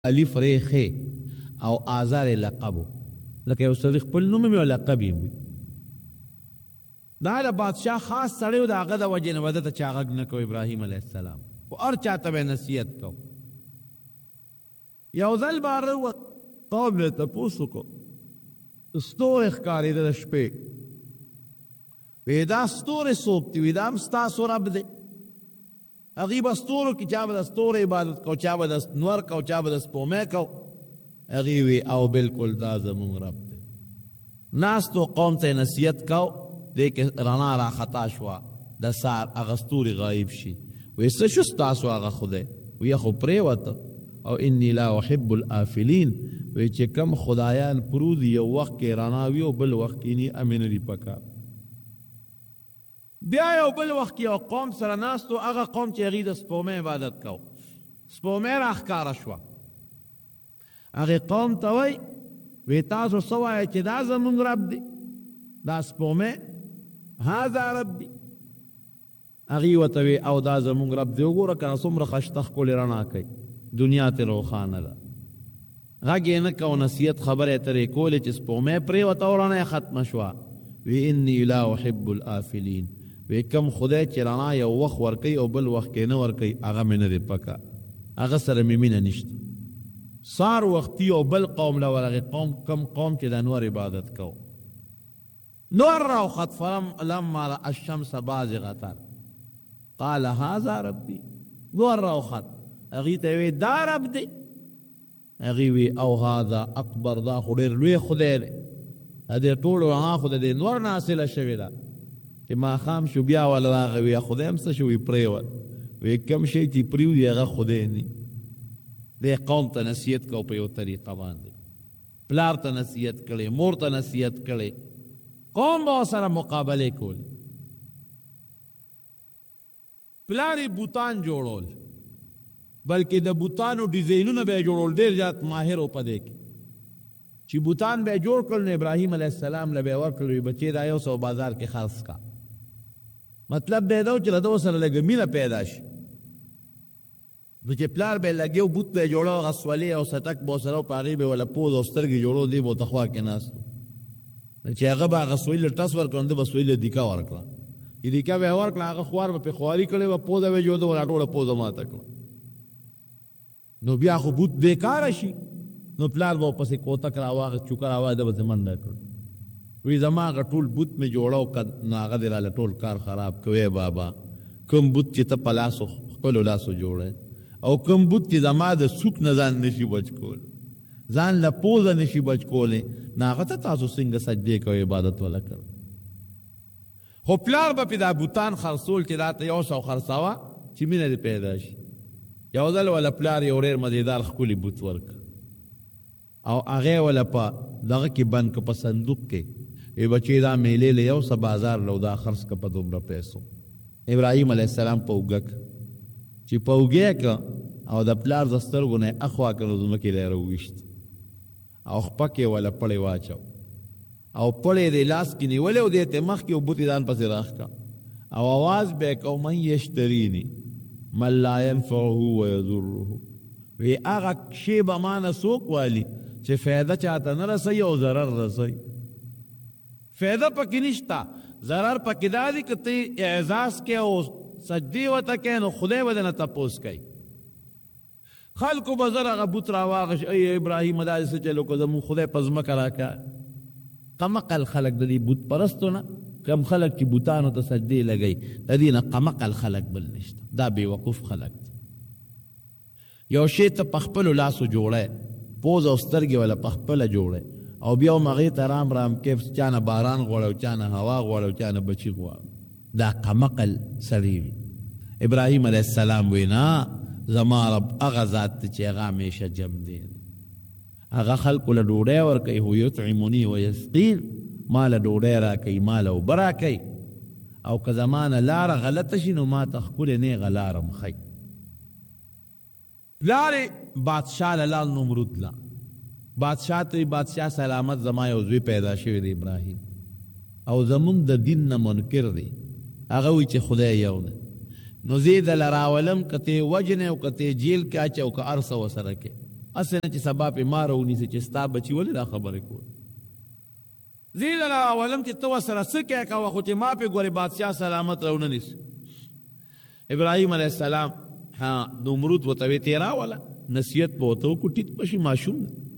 الف ری خی او آزار لقبو لکه یو سړي خپل نوم یې او لقب یې وي. دا د بادشاه خاص سړی و، د هغه د وجې نه واده ته چا غږ نه کو ابراهیم علیه السلام، خو هر چاته به نصیحت کو. یو ځل باره و قوم نه تپوس وکړو، ستوری ښکارېده د شپې، وی دا ستوری څوک دی؟ وی دا هم ستاسو رب دی. هغې به ستورو کې چا به د ستورو عبادت کو، چا به د نور کو، چا به د سپومۍ کو. هغې وی او بلکل دا زمونږ رب دی. ناستو قوم ته نصیحت کو، دی کې رڼا را خطا شوه، د سار هغه ستوري غایب شي. وی څه شو ستاسو هغه خدای؟ وی خو پرېوته. او انی لا احب الآفلین، وی چې کم خدایان پرو دي، یو وخت کې رڼا وي او بل وخت کې نی امین لري پکار. بیا یو بل وخت کې یو قوم سره ناستو، هغه قوم چې هغې د سپومۍ عبادت کو، سپومۍ را ښکاره شوه. هغې قوم ته وی وی تاسو څه وایئ چې دا زمونږ رب دی، دا سپومۍ هذا ربي. هغې ورته وی او دا زمونږ رب دی، وګوره که نه څومره ښایسته ښکلې رڼا کوي، دنیا ترې روښانه ده. غږ یې نه کو، نصیحت خبرې ترې کولې چې سپومۍ پرېوته او رڼا یې ختمه شوه. وی انی لا احب الآفلین، وی کم خدای چې رڼا یو وخت ورکوي او بل وخت کې نه ورکوي، هغه مې نه دی پکار، هغه سره مې مینه نشته. سار وختي او بل قوم له ورغې قوم کم قوم چې د انور عبادت کو. نور راوخت فلما رأى الشمس بازغة قال هذا ربي. نور راوخت، هغې ته وی دا رب دی. هغې وی او هذا اکبر، دا خو ډېر لوی خدای دی، دې ټولو رڼا خو د دې نور نه حاصله شوې ده. چې ماښام شو بیا ول راغی، وی خدای هم څه شو؟ وی پرېوت. وی کم شی چې پرېوځي هغه خدای نه. دې قوم ته نصیحت کو په یو طریقه باندې، پلار ته نصیحت کړې، مور ته نصیحت کړې، قوم به سره مقابلې کولې. پلار یې بوتان جوړول، بلکې د بوتانو ډیزاینونه به یې جوړول، ډېر زیات ماهر و په دې کې. چې بوتان به یې جوړ کړل نو ابراهیم علیه السلام له به یې ورکړل، وی بچې دا یو سو بازار کې خرڅ کا. مطلب به یې دا و چې له ده سره لږه مینه پیدا شي. نو چې پلار به یې لګیو، بوت به یې جوړو، هغه سولې او سټک به ورسره و، په هغې به یې وله پوز او سترګې جوړو، دی به ورته خوا کې ناست و. چې هغه به هغه سوی له ټس ورکړه، ده به سوی له دیکه ورکړه، دیکه به یې ورکړه، هغه خوار به پرې خواري کړې وه، پوزه به یې جوړه، ولا ټوله پوزه ماته کړه. نو بیا خو بوت بېکاره شي. نو پلار به ورپسې کوتک راواغست، چوکه راواغست، ده به یې منډه کړ. وی زما هغه ټول بوت مې جوړو که نو هغه دې راله ټول کار خراب کوې بابا. کوم بوت چې ته په لاسو خپلو لاسو جوړی، او کوم بوت چې زما د سوک نه ځان نشي بچ کولی، ځان له پوزه نشي بچ کولی، نو هغه ته تاسو څنګه سجدې کوئ، عبادت وله کوئ. خو پلار به پې دا بوتان خرڅول چې دا ته یو سو خرڅوه چې مینه دې پیدا شي. یو ځل وله پلار یو ډېر مزېدار ښکلي بوت ورکړه، او هغې وله په دغه کې بند که، په صندوق کې. وی بچې دا میلې له یو څه بازار له دا خرڅ که په دومره پیسو. ابراهیم علیه السلام په اوږه که، چې په اوږه که او د پلار د سترګو نه یې اخوا که، نو ځمکې له یې راوویشت او خپک یې وله پړی واچو، او پړی یې د لاس کې نیولی او دې ته مخکې او بوتې ځان پسې راښکه، او آواز به یې کو من یشتریني من لا ینفعه ویضره. وی هغه شی به ما نه څوک والي چې فایده چاته نه رسوي او ضرر رسوي. فایده پکې نشته، ضرر پکې دا دی که ته اعزاز کې او سجدې ورته کوې، نو خدای به درنه تپوس کوي. خلکو به زر هغه بوت راواغش، ای ابراهیم دا دې څه چلو که زمونږ خدای په ځمکه راکړه. قمقل خلک د دې بوت پرستو نه، کم خلک چې بوتانو ته سجدې لګوي، د دې نه قمقل خلک بل نشته، دا بېوقوف خلک دي. یو شی ته په خپلو لاسو جوړی، پوز او سترګې وله په خپله جوړی، او بیا هم هغې ته رام رام کیف، چا نه باران غواړي او چا نه هوا غواړي او چا نه بچي غواړي. دا قمقل سړی وي. ابراهیم علیه السلام وی نه، زما رب هغه ذات دی چې هغه همیشه جم دی، هغه خلکو له ډوډۍ ورکوي، هو یطعمني ویسقین، ما له ډوډۍ راکوي، ما له اوبه راکوي، او که زما نه لاره غلطه شي نو ما ته ښکلې نیغه لاره م ښیي. لارې بادشاه له لال نمرود له بادشاه ته بادشاه سلامت، زما یو زوی پیدا شوی دی ابراهیم، او زمونږ د دین نه منکر دی، هغه وایي چې خدای یو دی. نو زه یې دله راولم، که ته یې وجنې او که ته یې جیل کې اچې او که هر څه ورسره کې، اسنه چې سبا په مارونی چې ستا بچي ولې دا خبره کول زیل را اولم چې تو سره سکه کا خو چې ما په ګوري بادشاہ سلامت راونه نس ابراهيم عليه السلام ها نمرود وتوي تیرا ولا نصیحت بوته کو ټیټ پشي ماشوم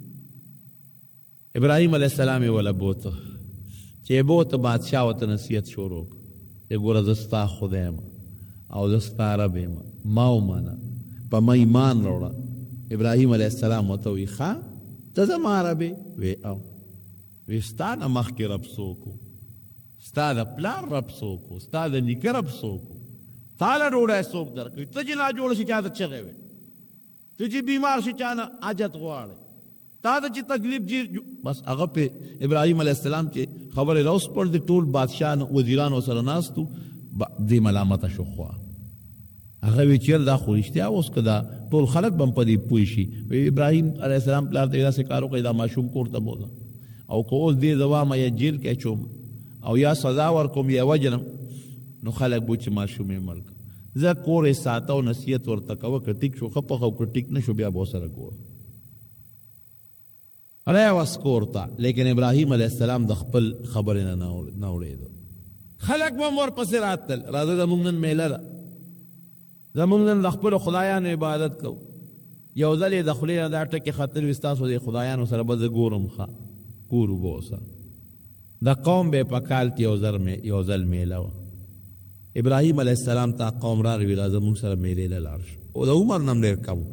ابراهيم عليه السلام ولا بوته چې بوته بادشاہ وته نصیحت شروع ته ګور زستا خدایم او زستا ربیم ما ومنه په ما ایمان وروړه ابراهيم عليه السلام وته وی ښا ته زما ربي وی او وستا نه مخکې رب څوک ستا د پلار رب څوک ستا د نیکه رب څوک تاله ډوډۍ څوک درکوي ته چې ناجوړه شي چا ته چغې وې ته چې بیمار شي چا نه حاجت غواړې تا ته چې تکلیف جي بس هغه په ابراهيم عليه السلام چې خبرې راوس پر د ټول بادشاه وزیرانو سره ناستو دې ملامته شو خو هغه وی چې دا خو رښتیا اوس کدا ټول خلک بم په دې پوي شي ابراهيم عليه السلام پلار ته دا کارو کوي دا ماشوم کوړه بوله او کول دې دوامه یا جیل کې چوم او یا سزا ورکوم یا وجنم نو خلک بو چې ماشومې ملک زه کورې ساته او نصیحت ورته کوه که ټیک شو خپه خو که ټیک نشو بیا به سره کور اړای واس کورته لیکن ابراهیم علیه السلام د خپل خبرې نه اورېدو خلک به ورپسې راتل راځه زموږ نن میله ده زموږ نن د خپلو خدایانو عبادت کوو یو ځل یې د خولې نه دا ټکې خطر وي ستاسو د خدایانو سره به زه ګورم ښه کورو بوسا دا قوم به پکال تی یو ځل میله و ابراهيم عليه السلام تا قوم راغی راځه موږ سره میله لاړ شو او د عمر نم ډېر کم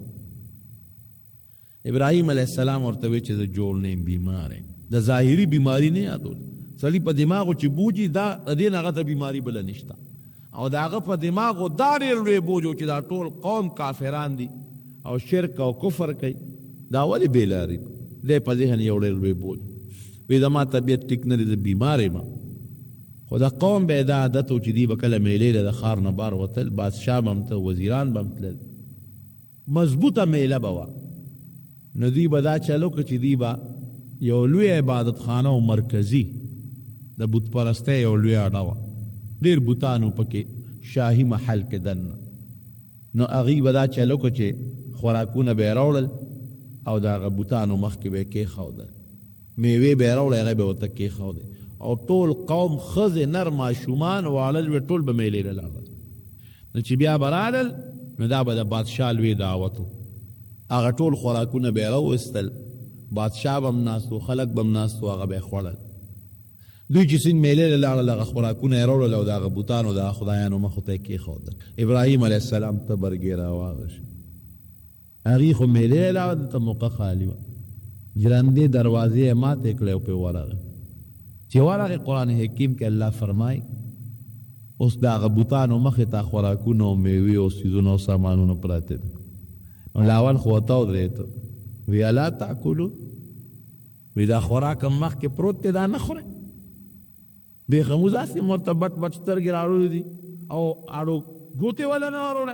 ابراهيم عليه السلام ورته وی چې زه جوړ نه بیمار یم د ظاهري بیماری نه یادول سړي په دماغو چې بوجي دا دې نه غته بیماری بل نشته او دا هغه په دماغو دا ډېر لوی بوجو چې دا ټول قوم کافران دي او شرک او کفر کوي دا ولې بیلاری دې په ذهن یو ډېر لوی بوج وی زما طبیعت ټیک نه دی بیمار یم خو دا قوم به دا عادت و چې دی به کله میلې د ښار نه بار وتل بادشاه به هم ته وزیران به هم تلل مضبوطه میله به وه نو دوی به دا چلو که چې دی به یو لوی عبادت خانه و مرکزي د بت پرستۍ یو لوی اډه وه ډېر بوتانو پکې شاهي محل کې دننه نو هغوی به دا چلو که چې خوراکونه به یې راوړل او د هغه بوتانو مخکې به یې کېښودل میوې به یې راوړی هغه به ورته کېښودې او ټول قوم ښځې نر ماشومان واړل وې ټول به میلې له لاړل نو چې بیا به رالل نو دا به د بادشاه لوی دعوت و هغه ټول خوراکونه به یې راوستل بادشاه به هم ناست و خلک به هم ناست و هغه به یې خوړل دوی چې سین میلې له لاړل هغه خوراکونه یې راوړل او د هغه بوتانو د خدایانو مخو ته یې کېښودل ابراهیم علیه السلام ته برګې راواغشي هغې خو میلې لاړه ته موقع خالي وه جرندې دروازې یې ماتې کړې او پرې ورغی چې ورغی قرآن حکیم کې الله فرمایي اوس د هغه بوتانو مخې ته خوراکونه او میوې او څیزونه او سامانونه پراته دي نو لاول خو ورته ودرېد وی الا تاکلو وی دا خوراک هم مخکې پروت دی دا نه خورئ بېخموز هسې ورته بټ بټ سترګې راوړلې دي او اړو ګوتې ولا نه وروړی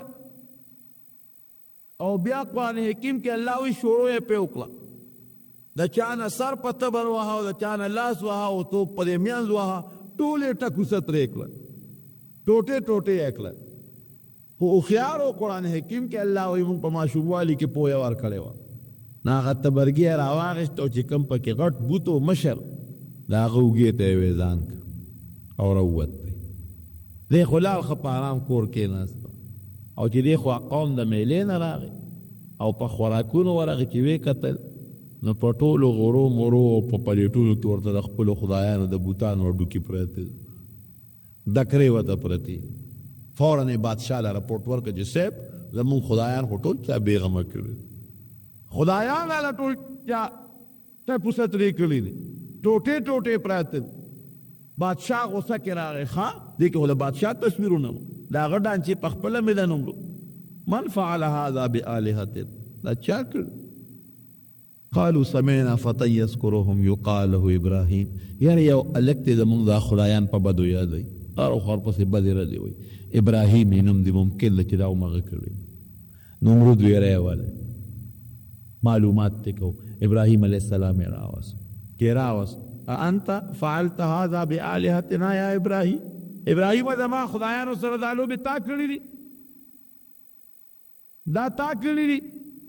او بیا قرآن حکیم کې الله وی شروع یې پرې وکړه د چا نه سر په تبر وهه او د چا نه لاس وهه او توپ په دې منځ وهه ټول یې ټکوسه ترې کړل ټوټې ټوټې یې کړل خو هوښیار و قرآن حکیم کې الله وایي موږ په ماشوموالي کې پوهه ورکړې وه نو هغه تبرګي یې راواخېست او چې کوم پکې غټ بوت و مشر د هغه اوږې ته یې ویزان کړ او راووت دی دی خو لاړ ښه په ارام کور کېناست او چې دی خو قوم د میلې نه راغی او په خوراکونو ورغی چې ویې کتل نو په ټولو غرو مرو او په پلیټونو کې ورته د خپلو خدایانو د بوتانو ډوکې پرتې دکرې ورته پرتې فوراً یې بادشاه له رپورټ ورکړه چې صاحب زمونږ خدایان خو ټول چا بېغمه کړي خدایان هله ټول چا ټپوسه ترې کړي دي ټوټې ټوټې پراته بادشاه غوسه کې راغی ښه دې کې خو د بادشاه تصویرونه وو د هغه ډانچې په خپله مې ده نوملو من فعل هذا بآلهتنا دا چا کړ قالوا سمعنا فتى يذكرهم يقال له ابراهيم یاره یو الک دې زمونږ دا خدایان په بدو یادوي هر خور پسې بدې ردې وایي ابراهیم یې نوم دې ممکن ده چې دا همغه کړی نمرود ویره یې والی معلومات ته کو ابراهیم علیه السلام یې راوست کې راوست انت فعلت هذا بآلهتنا یا ابراهیم ابراهیم زما خدایانو سره دا لوبې تا کړي دي دا تا کړي دي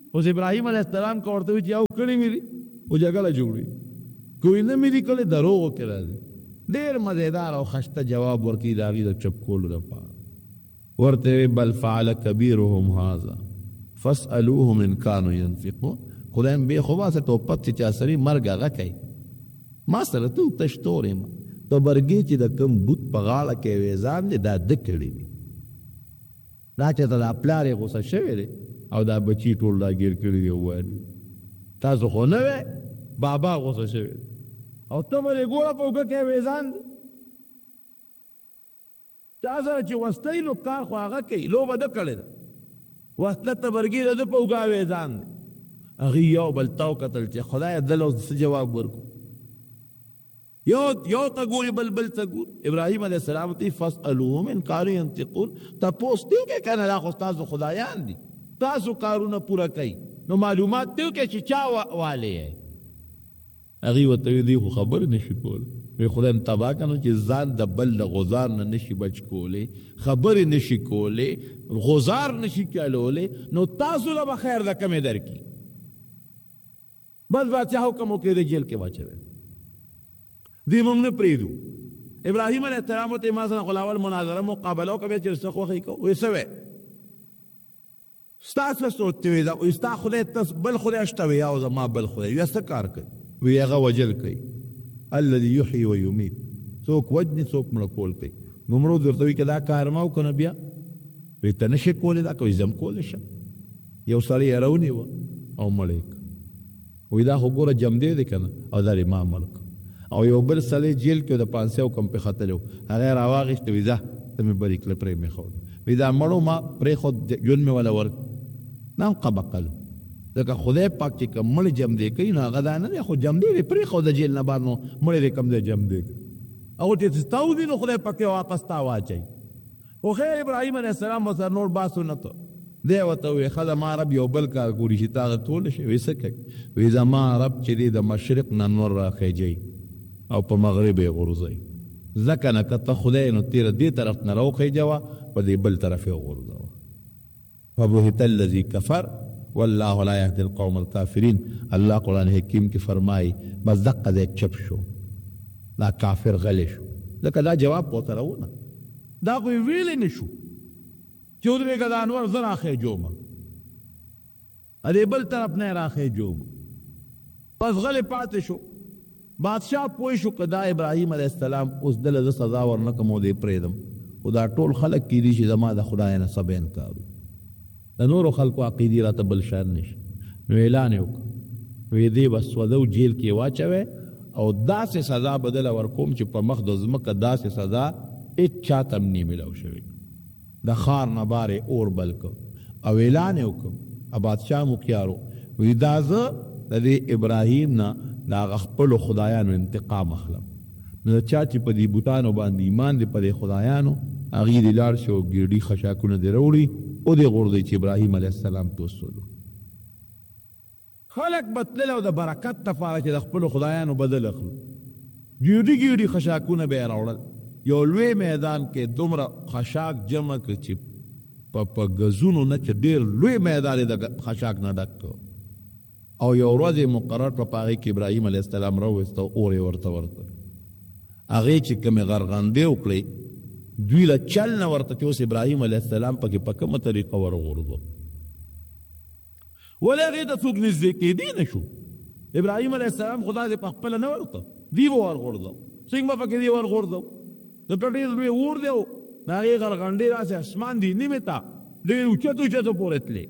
اوس ابراهیم علیه السلام کو ورته چې یو کړی مې او جګړه جوړي کوئی نه مې کړي دروغ کړی ډېر مزیدار او خسته جواب ورکړي د هغې د چپ کولو لپاره ورته بل فعل کبیرهم هذا فاسألوهم ان كانوا ينفقون خدایم بے خوبا سے تو پت چې چا سړي مرګ هغه کوي ما سره ته تشتور یم ته برګې چې د کوم بوت په غاړه کې ویزان دی دا ده کړي وي دا چې ته دا پلار یې غوسه شوی دی او دا بچی ټول دا ګیر کړي دی وویل تاسو خو نه وی بابا غوسه شوی دی او ته به یې ګوره په اوږه کې ویزان دی چا سره چې وستی نو کار خو هغه کوي لوبه ده کړې ده وسله ته برګې ده په اوږه ویزان دی هغې یو بل تاو کتل چې خدایه دله اوس څه جواب ورکړو یو ته ګوري بل ته ګوري ابراهیم علیه السلام ته فاسألوهم ان كانوا ينطقون تپوس دیو کې کنه دا خو ستاسو خدایان دي تاسو کارونه پوره کوي نو معلومات دیو کې چې چا والی یې هغې ورته ویل دی خو خبرې نشي کولی وی خدای م تباه کنو چې ځان د بل د غزار نه نشي بچ کولی خبرې نشي کولی غزار نشي کولولی نو تاسو له به خیر د کمې درکړي بس بادشاه حکم وکړي د جیل کې واچوي دی مونږ نه پرېږدو ابراهیم علیه السلام ته ما سره غلاول مناظره مقابله وکړه چې څه خوښې کوو وایي څه وی ستا څه سوچ ته وی دا وایي ستا خدای بل خدای شته وی او زما بل خدای وی څه کار کوي وی هغه وجل کوي الذي يحيي ويميت څوک وجني څوک مړه کول کوي نمرود ورته وی که دا کار ما وکړه بیا وی ته نشې کولی دا کوي زه م کولی شم یو سړی یې راونیوه او مړی کړه وی دا خو ګوره جمدی دی که نه او دا ما مړ کړه او یو بل سړی جیل کې د 500 کم پې ختلی و هغه یې راواغېسته وي ځه ته مې برې کړه پرې مې ښود وي دا مړو ما پرېښود ژوند مې وله ورک دا هم قبقل ځکه خدای پاک چې کوم مړ جمدی کوي نو هغه دا نه دی خو جمدی وي پرېښود جیل نه بهر نو مړی دی کوم دی جمدی کوي او چې ستا وځي نو خدای پاک یې واپس تا واچوي خو خیر ابراهیم علیه السلام ورسره نور بحث ونه ته دی ورته وویل ښه زما رب یو بل کار ګوري چې تا هغه توله شي وایي څه کوي وایي زما رب چې دی د مشرق نه نور راخیجوي او په مغرب یې غورځوي ځکه نه که ته خدای نو تیره دې طرف نه راوخیجوه په دې بل طرف یې غورځوه فبهت الذي كفر والله لا يهدي القوم الكافرين الله قرآن حکیم کې فرمایي بس دقه دی چپ شو دا کافر غلی شو ځکه دا جواب پوته راونه دا خو یې ویلی نه شو چې ودرېږه د انور زه راخیجومه دې بل طرف نه یې راخیجومه بس غلی پاتې شو بادشاہ پوه شو که دا ابراهیم علیه السلام اوس دله زه سزا ورنکم او دې پرېږدم خو دا ټول خلک کیدي چې زما د خدای نه څه انکار د نورو خلکو عقیدې راته بل شان نشي نو اعلان یې وکړ وی دې به سوده جیل کې واچوی او داسې سزا به دله ورکوم چې په مخ د ځمکه داسې سزا هېڅ چاته هم نه میلاو شوی د ښار نه بار یې اور بل کړ او اعلان یې وکړ بادشاه مکیارو وی دا زه د دې ابراهیم نه د هغه خپلو خدایانو انتقام اخلم نو د چا چې په دې بوتانو باندې ایمان دی په دې خدایانو هغې دې لاړ شي او ګېډي خشاکونه دې راوړي او دې غورځوي چې ابراهیم علیه السلام ته وسولو خلک به تلل او د برکت دپاره چې د خپلو خدایانو بدل اخلو ګېډي ګېډي خشاکونه به یې راوړل یو لوی میدان کې دومره خشاک جمع کړ چې په ګزونو نه چې ډېر لوی میدان یې د خشاک نه ډک کړ او یو ورځ مقرر په هغې کې ابراهیم علیه السلام راوویسته اور یې ورته ورکړ هغې چې کومې غرغندې وکړې دوی له چل نه ورته چې اوس ابراهیم علیه السلام پکې په کومه طریقه ورغورځو ولې هغې ته څوک نږدې کېدی نه شو ابراهیم علیه السلام خو داسې په خپله نه ورته دی به ورغورځو څنګه به پکې دی ورغورځو دلته ډېر لوی اور دی او د هغې غرغندې داسې اسمان دی نیمې ته ډېر اوچتو اوچتو پورې تلې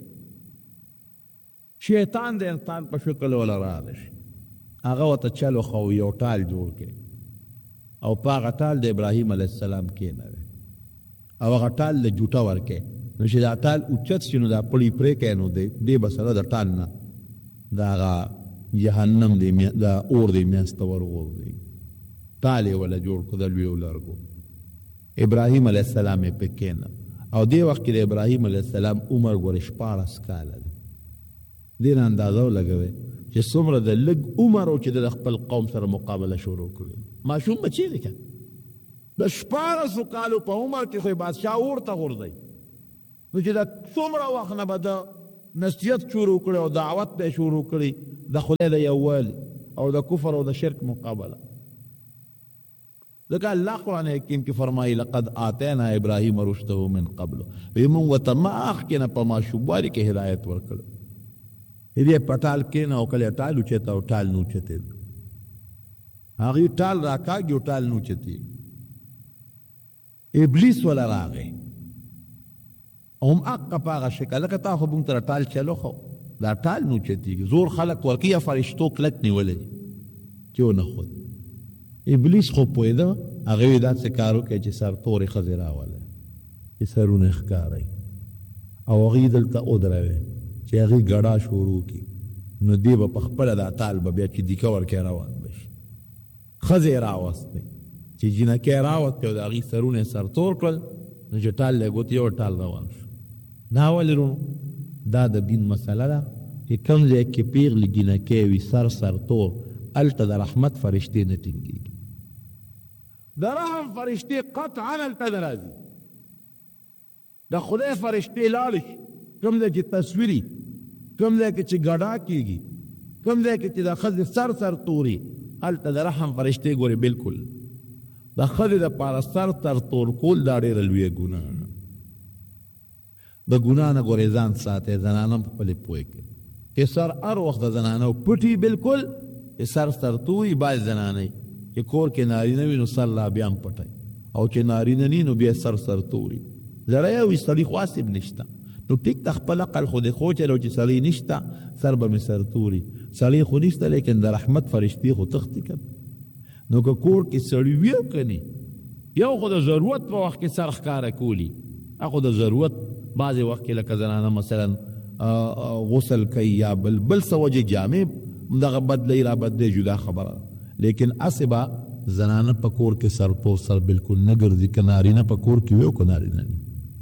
شیطان د انسان په شکل ولا راغلی شي هغه ورته چل وښو یو ټال جوړ کړي او په هغه ټال د ابراهیم علیه السلام کېنوي او هغه ټال د جوټه ورکړي نو چې دا ټال اوچت شي نو دا پړی پرې کوي نو دې به سره د ټال نه د هغه جهنم د اور د میانځ ته ورغورځي ټال یې وله جوړ کړو د لوی لرګو ابراهیم علیه السلام یې پې کېنه او دې وخت کې د ابراهیم علیه السلام عمر ګورې 14 کاله دی دې نه اندازه ولګوئ چې څومره د لږ عمر او چې د خپل قوم سره مقابله شروع کړي ماشوم بچی دی که د 14 کالو په عمر کې خو بادشاه اور ته غورځوي نو چې د څومره وخت نه به نصیحت شروع کړي او دعوت به شروع کړي د خدای د یووالي او د کفر او د شرک مقابله. ځکه الله قرآن حکیم کې فرمایي لقد آتینا ابراهیم رشده من قبل، وی مونږ ورته مخکې نه په ماشوموالي کې هدایت ورکړو. دې په ټال کښېنه او کله ټال اوچته او ټال نه اوچتېږي، هغې ټال راکاږي او ټال نه اوچتېږي. ابلیس ولا راغی هم اقا په هغه شکل لکه تا خو مونږ ته ټال چلو خو دا ټال نه اوچتېږي. زور خلک ورکوي یا فرشتو کلک نیولی چې ونه خود. ابلیس خو پوهېده هغې یې داسې کار وکړی چې سر تورې ښځې راولی چې سرونه ښکارئ او هغې دلته ودروي چې هغې ګډا شروع کړي، نو دې به په خپله دا تال به بیا چې دیکه ورکې روان به شي. ښځې یې راوستی چې جینکۍ یې راوستی او د هغې سرونه یې سر تور کړل، نو چې ټال یې ګوتې یو ټال روان شو. دا ولې رونو دا د دین مسله ده چې کوم ځای کې پیغلې جینکۍ وي سر تور، هلته د رحمت فرشتې نه ټینګېږي. د رحم فرشتې قطعا هلته نه راځي. د خدای فرشتې لاړې شي کوم ځای چې تصویري، کوم ځای کې چې ګډا کېږي، کوم ځای کې چې د ښځې سر توري، هلته د رحم فرشتې ګورې بلکل د ښځې دپاره سر تور کول دا ډېره لویه ګناه ده. د ګناه نه ګورې ځان ساتئ، زنانه هم خپلې پوهې کړئ چې سر هر وخت د زنانو پټي بلکل چې سر توري باید زنانه چې کور کې نارینه وي نو سر لا بیا هم پټی، او چې نارینه نی نو بیا سر توري. زړی وي سړي خو هسې نشته، نو ټیک د خپل عقل خو دې خوچلو چې سړی نشته سر به مې سر توري، سړی خو نشته لیکن د رحمت فرشتې خو تښتي کړه. نو که کور کې سړي وي او که نه، یو خو د ضرورت په وخت کې سر ښکاره کولی، هغه د ضرورت بعضې وخت کې لکه زنانه مثلا غسل کوي یا بل څه وجې جامې دغه بدلی را بدلی جدا خبره، لیکن هسې به زنانه په کور کې سر تور سر بلکل نه ګرځي، که نارینه په کور کې وي او که نارینه نه.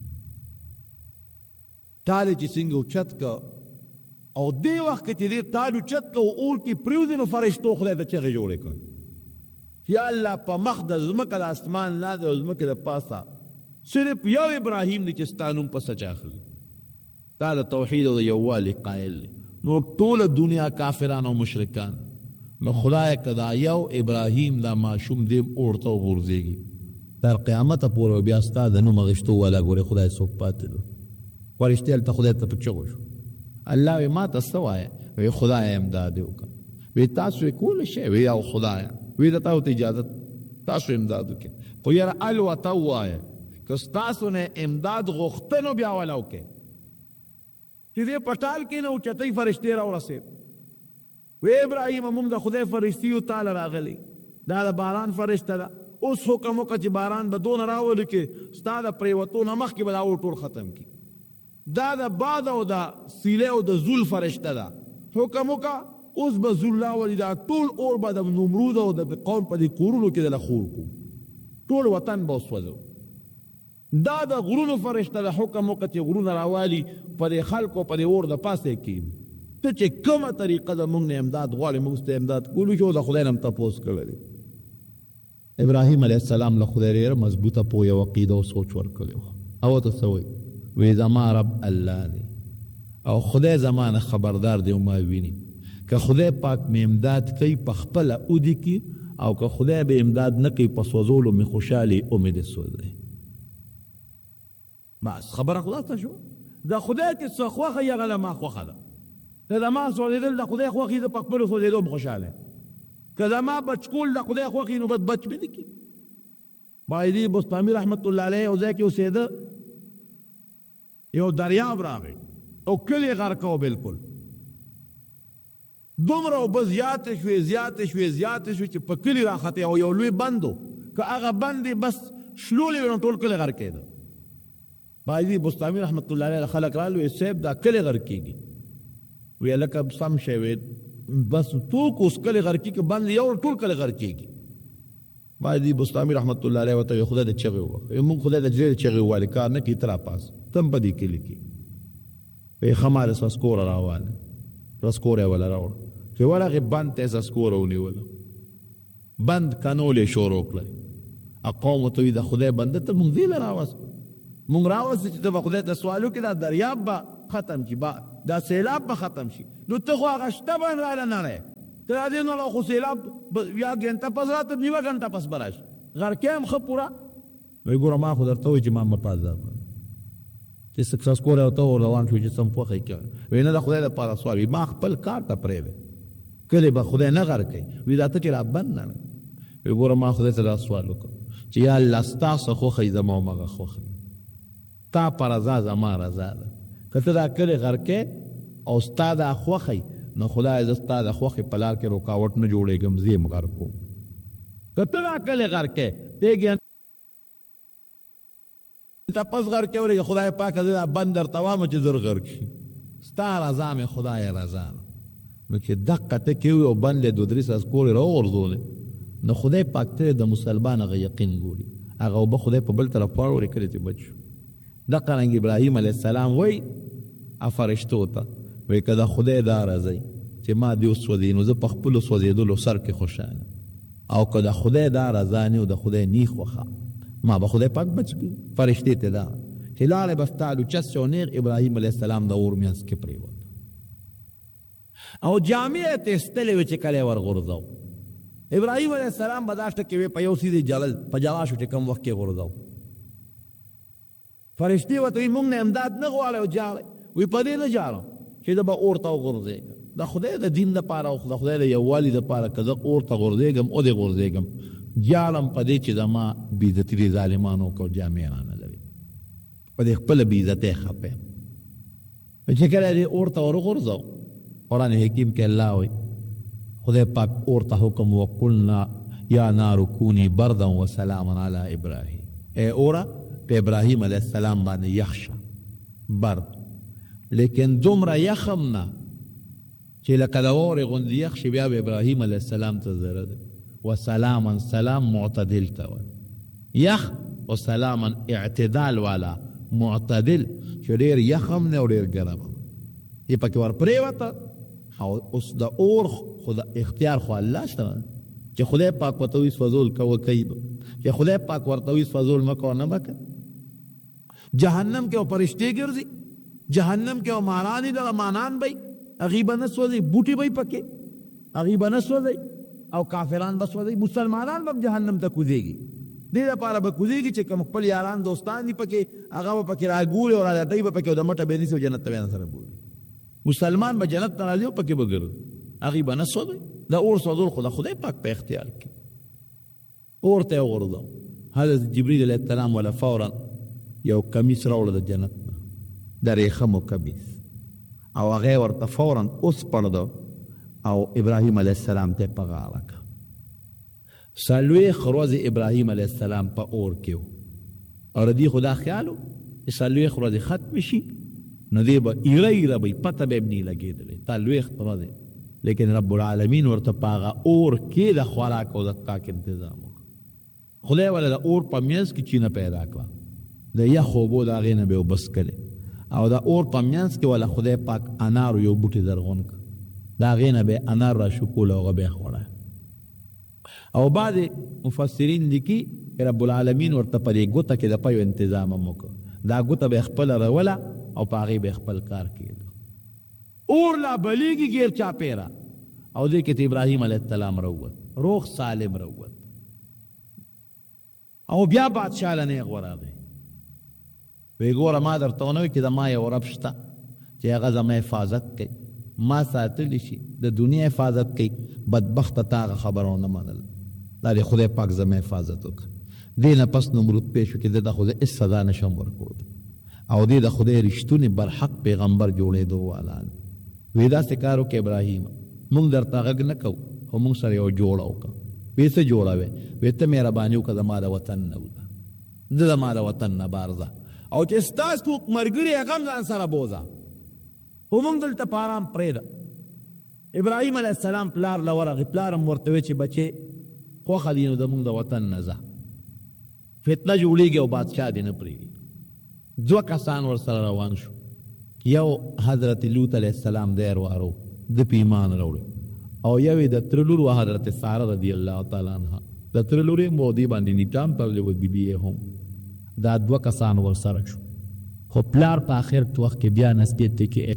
ټال چې څنګه اوچت که او دې وخت کې چې دې ټال اوچت که او اور کې پرېوځي نو فرشتو خدای ته چغې جوړې کړ یا الله په مخ د ځمکه د اسمان لاندې او ځمکې د پاسه صرف یو ابراهیم دی چې ستا نوم په سچ اخلي. دا د توحید او د یووالي قایل دی. نو ټوله دنیا کافران او مشرکان، نو خدای که دا یو ابراهیم دا ماشوم دې اور ته وغورځېږي تر قیامته پورې بیا ستا د نوم اخیستو والا ګورې خدای څوک پاتې دی. فرشتې هلته خدای ته په چغو شو. الله وی ما ته څه وایه؟ وی خدای امداد یې وکړه. وی تاسو یې کولی شئ؟ وی او خدایه وی د تاسو ته اجازت تاسو امداد وکړئ، خو یاره الوته ووایه که ستاسو نه امداد غوښته نو بیا والا وکړئ. چې دې په ټال کې نه اوچتۍ فرشتې راورسېد، وی ابراهیم موږ د خدای فرشتي یو تاله راغلی، دا د باران فرشته ده، اوس حکم وکړه چې باران به دونه راولي چې ستا د پرېوتو نه مخکې به دا اور ټول ختم کړي. دا د باد او د سیلې او د زول فرشته ده، حکم وکړه اوس به زول راولي، دا ټول اور به د نمرود او د قوم په دې کورونو کې دله خور کړو، ټول وطن به وسوځو. دا د غرونو فرشته ده، حکم وکړه چې غرونه راوالي په دې خلکو په دې اور د پاسه کې. ته چې کومه طریقه د موږ نه امداد غواړې موږ ته امداد کولو شو، د خدای نه هم تپوس کړی. ابراهیم علیه السلام له خدای ډېره مضبوطه پوهه او عقیده او سوچ ورکړی و. او ته څه وایي؟ وی زما رب الله دی او خدای زما نه خبردار دی او ما ویني. که خدای پاک مې امداد کوي په خپله اودي کې، او که خدای به امداد نه کوي په سوځولو مې خوشحالي او مې دې سوځوي. بس خبره خلاصه شو. د خدای کې څه خوښه یې هغه ما خوښه ده. که زما سوځېدل د خدای خوښي زه په خپلو سوځېدو م خوشحاله یم. که زما بچکول د خدای خوښي نو بس بچ مې نه کړي. باید بستامي رحمت الله علیه یو ځای کې اوسېده، یو دریاب راغی او کلی غرق و بلکل. دومره اوبه زیاتې شوې چې په کلي راختې او یو لوی بند و، که هغه بند یې بس شلولې وي نو ټول کلی غرقېده. باید بستامي رحمت الله علیه خلک رالو وی صاحب دا کلی غرقېږي. وی لکه سم شی وی بس توک اوس کلی غرقېږي که بند یو ټول کلی غرقېږي. باید بستامي رحمت الله علیه ورته وی خدای د چغې ووهه، موږ خدای د ډېرې چغې ووالې کار نه کړي ته راپاس تم په دې کلي کې. وی ښه سسکوره راواله، سسکوره یې وله راوړه چې ورغې بند ته یې سسکوره ونیوله، بند کنول یې شروع کړی. قوم ورته وي د خدای بنده ته موږ دې له راوست، موږ راوست چې ته به خدای ته سوال وکړې دا دریاب به ختم شي دا سیلاب به ختم شي نو ته خو هغه شته باندې راله نړی ته را دې نو خو سیلاب یا ګنټه پس راته نیوه ګنټه پس به راشي غرقې هم ښه پوره وایي ګوره ما خو درته وایي چې ما مه پازار چې سکسس کوری او ته روان شو چې څه پوښی کوي وایي نه د خدای دپاره سوال وي ما خپل کار ته پرېږدی کلی به خدای نه غرقوي وایي دا ته چې را بند نه وایي ګوره ما خدای ته دا سوال وکړ چې یا الله ستا څه خوښوي زما همغه خوښوي تا په رضا زما رضا ده که ته دا کلی غرقې او ستا دا خوښوي نو خدای زه ستا د خوښې په لار کې رکاوټ نه جوړېږم زه یم غرقوم که ته دا کلی غرقې ته پس غرقې ورېږه خدای پاکه زه دا بند درته وایم چې زر غرق شي ستا رضا مې خدای رضا ده نو چې دقه ته کې وي او بند دو درې ساس کورې راوغورځولې نو خدای پاک ته د مسلمان هغه یقین ګوري هغه اوبه خدای په بل طرف واړولې کړې چې بچ شو دقه رنګ ابراهیم علیه السلام وایي فرشتو ته وایي که د خدای دا راځئ چې ما دې وسوځي نو زه په خپلو سوځېدلو سر کې خوشحاله او که د خدای دا رضا نه او د خدای نی خوښه ما به خدای پاک بچ کړي فرشتې ته دا چې لاړې به ستا لوچس شو نیغ ابراهیم علیه السلام د اور منځ کې پرېوت او جامې یې ته ایستلې وې چې کله یې ورغورځو ابراهیم علیه السلام به دا شته کې وې په یو سیدې جلل په جلا شو چې کوم وخت کې غورځو فرشتې ورته وایي موږ نه امداد نه غواړی او جاړی وایي په دې نه جاړم چې زه به اور ته وغورځېږم د خدای د دین دپاره او د خدای د یووالي دپاره که زه اور ته غورځېږم او دې غورځېږم جاړم په دې چې زما بېعزتي دې ظالمانو وکړو جامې رانه لري په دې خپله بېعزتۍ خفه یم چې کله دې اور ته ورغورځو قرآن حکیم کې الله وایي خدای پاک اور ته حکم وقلنا یا نار کونی بردا وسلاما علی ابراهیم ای اوره په ابراهیم علیه السلام باندې یخ شه برد لیکن دومره یخ هم نه چې لکه د واورې غوندې یخ شي بیا به ابراهیم علیه السلام ته ضرر دی وسلاما سلام معتدل ته وایي یخ او سلاما اعتدال والا معتدل چې ډېر یخ هم نه او ډېر ګرم هم یې پکې ورپرېوته او اوس د اور خو د اختیار خو الله سره چې خدای پاک ورته وایي سوځول کوه کوي به چې خدای پاک ورته وایي سوځول مه کوه نه به کوه جهنم کې او فرشتې ګرځي جهنم کې او ماران دغه مانان به هغوی به نه سوځي بوټي به پکې هغوی به نه سوځي او کافران به سوځي مسلمانان به جهنم ته کوزېږي دې دپاره به کوزېږي چې کوم خپل یاران دوستان دي پکې هغه به پکې راګوري او راځي به پکې د مټه به نیسي او جنت ته به سره بولي مسلمان به جنت ته راځي او پکې به ګرځي هغوی به نه سوځي د اور سوځول خو د خدای پاک په اختیار کې اور ته یې وغورځو حضرت جبریل علیه السلام ولا فورا یو کمیس راوړه د جنت نه د ریخمو کمیس او هغه ورته فورا وسپړده او ابراهیم علیه السلام ته په غاړه کړه څلوېښت ورځې ابراهیم علیه السلام په اور کې و او د دې خو دا خیال و چې څلوېښت ورځې ختمې شي نو دې به ایره ایره به پته به یې نه لګېدلې څلوېښت ورځې لیکن رب العالمین ورته په هغه اور کې د خوراک او د څښاک انتظام وکړ خدای وله د اور په منځ کې چینه پیدا کړه د یخو اوبو د هغې نه به یې اوبه څښلې او د اور په منځ کې وله خدای پاک انارو یو بوټی زرغون کړ د هغې نه به یې انار را شکول او هغه به یې خوړه او بعد مفسرین لیکي رب العالمین ورته په دې ګوته کې د پیو انتظام هم وکړ دا ګوته به یې خپله روله او په هغې به یې خپل کار کېده اور لا بلیږي غیر چاپیره او دې کې ته ابراهیم علیه السلام راووت روغ سالم راووت او بیا بادشاه له نیغ ورغی وی ګوره ما درته ونه وي چې د ما یو رب شته چې هغه زما حفاظت کوي ما ساتلی شي د دنیا حفاظت کوي بدبخته تا هغه خبره ونه منل دا د خدای پاک زما حفاظت وکړه دې نه پس نمرود پېښ شو چې ده د خدای هېڅ سزا نشم ورکولی او دې د خدای رښتونې برحق پیغمبر جوړېدو والا وی داسې کار وکړه ابراهیم موږ درته غږ نه کوو خو موږ سره یو جوړه وکړه وی څه جوړه وې وی ته مهرباني وکړه زما د وطن نه وځه زه زما د وطن نه بار ځه او چې ستاسو ملګري هغه هم ځان سره بوځه خو موږ دلته په ارام پرېږده ابراهیم علیه السلام پلار له ورغی پلار هم ورته وی چې بچې خوښه دي نو زموږ د وطن نه ځه فتنه جوړېږي او بادشاه دې نه پرېږدي دوه کسان ورسره روان شو یو حضرت لوط علیه السلام دیر وارو د په ایمان راوړو او یو یې د تره لور و حضرت ساره رضی الله تعالی عنها د تره لور یې مودې باندې نیټام تړلی و بیبي یې هم دا دوه کسان ورسره شو خو پلار په آخر وخت کې بیا نصیحت دی کې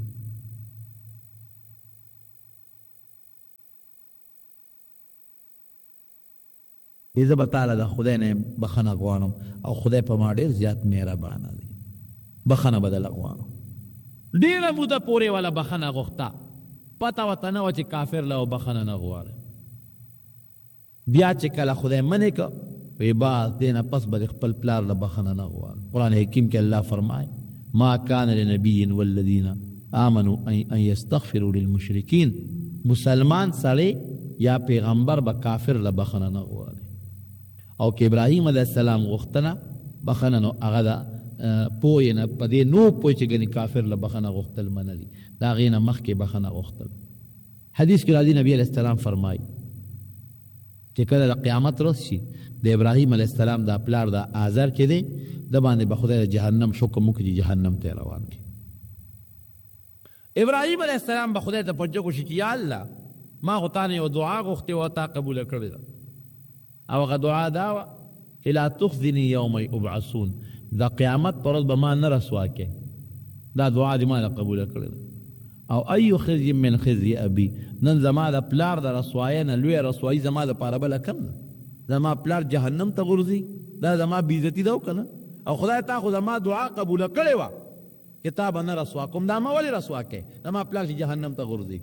زه به تعالی د خدای نه بخښنه غواړم او خدای په ما ډېر زیات مهربانه دی، بخښنه به دله غواړم. ډېره موده پورې والا بخښنه غوښته، پته ورته نه وه چې کافر له بخښنه نه غواړي. بیا چې کله خدای منې که وی باز دې نه پس به د خپل پلار له بخښنه نه غواړم. قرآن حکیم کې الله فرمایي ما کان لنبي والذین آمنوا ان یستغفروا للمشرکین، مسلمان سړی یا پیغمبر به کافر له بخښنه نه غواړي. او که ابراهیم علیه السلام غوښتنه بخښنه نو هغه د پوی نه په دې نو پوی چې ګنې کافر له بخښنه غوښتل منلي، د هغې نه مخکې بخښنه غوښتل. حدیث کې راځي نبی علیه السلام فرمایي چې کله د قیامت ورځ شي د ابراهیم علیه السلام دا پلار د آزر چې دی د باندې به خدای د جهنم حکم وکړي چې جهنم ته روان کړي. ابراهیم علیه السلام به خدای ته پوښتنه وکړي چې یا الله ما خو تا نه یو دعا غوښتې وه تا قبوله کړې ده، او هغه دعا دا وه چې لا تخزني یوم یبعثون، د قیامت پر ورځ به ما نه رسوا کې. دا دعا دې ما نه قبوله کړې ده. او ایو خزي من خزي ابي، نن زما د پلار د رسوایۍ نه لویه رسوایي زما دپاره بله کم ده. زما پلار جهنم ته غورځي، دا زما بېعزتي ده که نه؟ او خدای تا خو زما دعا قبوله کړې وه چې تا به نه رسوا کوم، دا ما ولې رسوا کوې؟ زما پلار چې جهنم ته غورځي.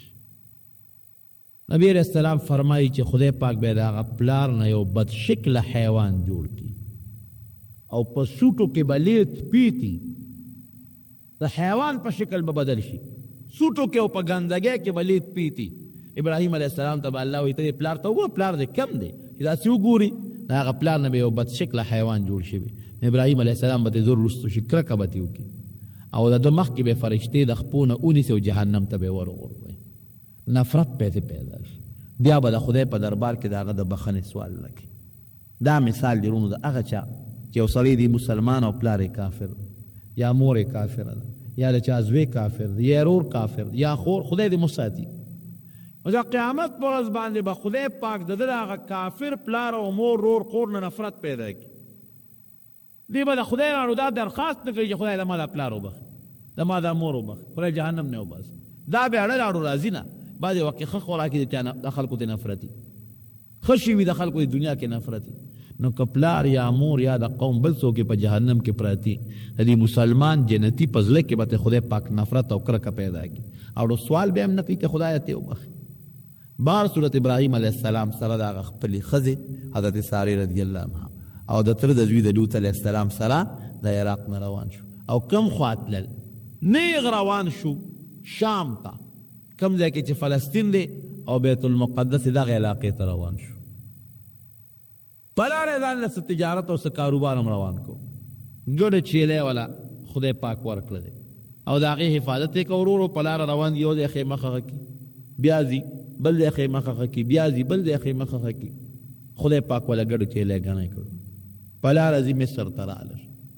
نبی علیہ السلام فرمایي چې خدای پاک به د هغه پلار نه یو بد شکله حیوان جوړ کړي او په سوټو کې به لیت پیتي، د حیوان په شکل به بدل شي، سوټو کې او په ګندګۍ کې به لیت پیتي. ابراهیم علیه السلام ته به الله وایي ته دې پلار ته وګوره، پلار دې کم دی چې داسې وګوري. د هغه پلار نه به یو بد شکله حیوان جوړ شوي. ابراهیم علیه السلام به ترې زور وروستو شي، کرکه به ترې وکړي او د ده مخکې به فرشتې د خپو نه ونیسي او جهنم ته به یې ورغورځوي. نفرت پیدا شي. بیا به د خدای په دربار کې د هغه د بخښنې سوال لکي. دا مثال دی رونو د هغه چا چې یو سړی دی مسلمان او پلار یې کافر ده، یا مور یې کافره ده، یا د چا زوی کافر دی، یا رور کافر دی، یا خور، خدای دې مساتي. او د قیامت په ورځ باندې به خدای پاک د ده د هغه کافر پلار او مور رور خور نه نفرت پیدا کړي. دی به د خدای نه دا درخواست نه کوي چې خدای د ما دا پلار وبخي، د ما دا مور وبخي، خدای جهنم نه وباسي. دا به اړه راړو راځي نه. بعضې وقت ښه خوراکي د خلکو ته نفرتي، ښه شوي د خلکو د دنیا کې نفرتي. نو که پلار یا مور یا د قوم بل څوک په جهنم کې پراتی، د دې مسلمان جنتي په زړه کې به خدای پاک نفرت او کرکه پیدا کړي او سوال به هم نه کوي چې خدای ته وبخي. بار صورت ابراهیم علیه السلام سره د هغه خپلې ښځې حضرت سارې رضی الله عنها او د تره د زوی د لوط علیه السلام سره د عراق نه روان شو. او کم خوا تلل؟ نیغ روان شو شام ته، کم ځای کې چې فلسطین دی او بیت المقدس دغه علاقې ته روان شو. په لاره ځان له څه تجارت او څه کاروبار هم روان کو. ګډه چیلې والا خدای پاک ورکړه دی او د هغې حفاظت یې که ورورو په لاره روان دي، یو ځای خیمه ښخه کړي، بیا ځي بل ځای خیمه ښخه کړي، بیا ځي بل ځای خیمه ښخه کړي. خدای پاک والا ګډه چیلې ګڼی کړو. په لاره ځي مصر ته راغله.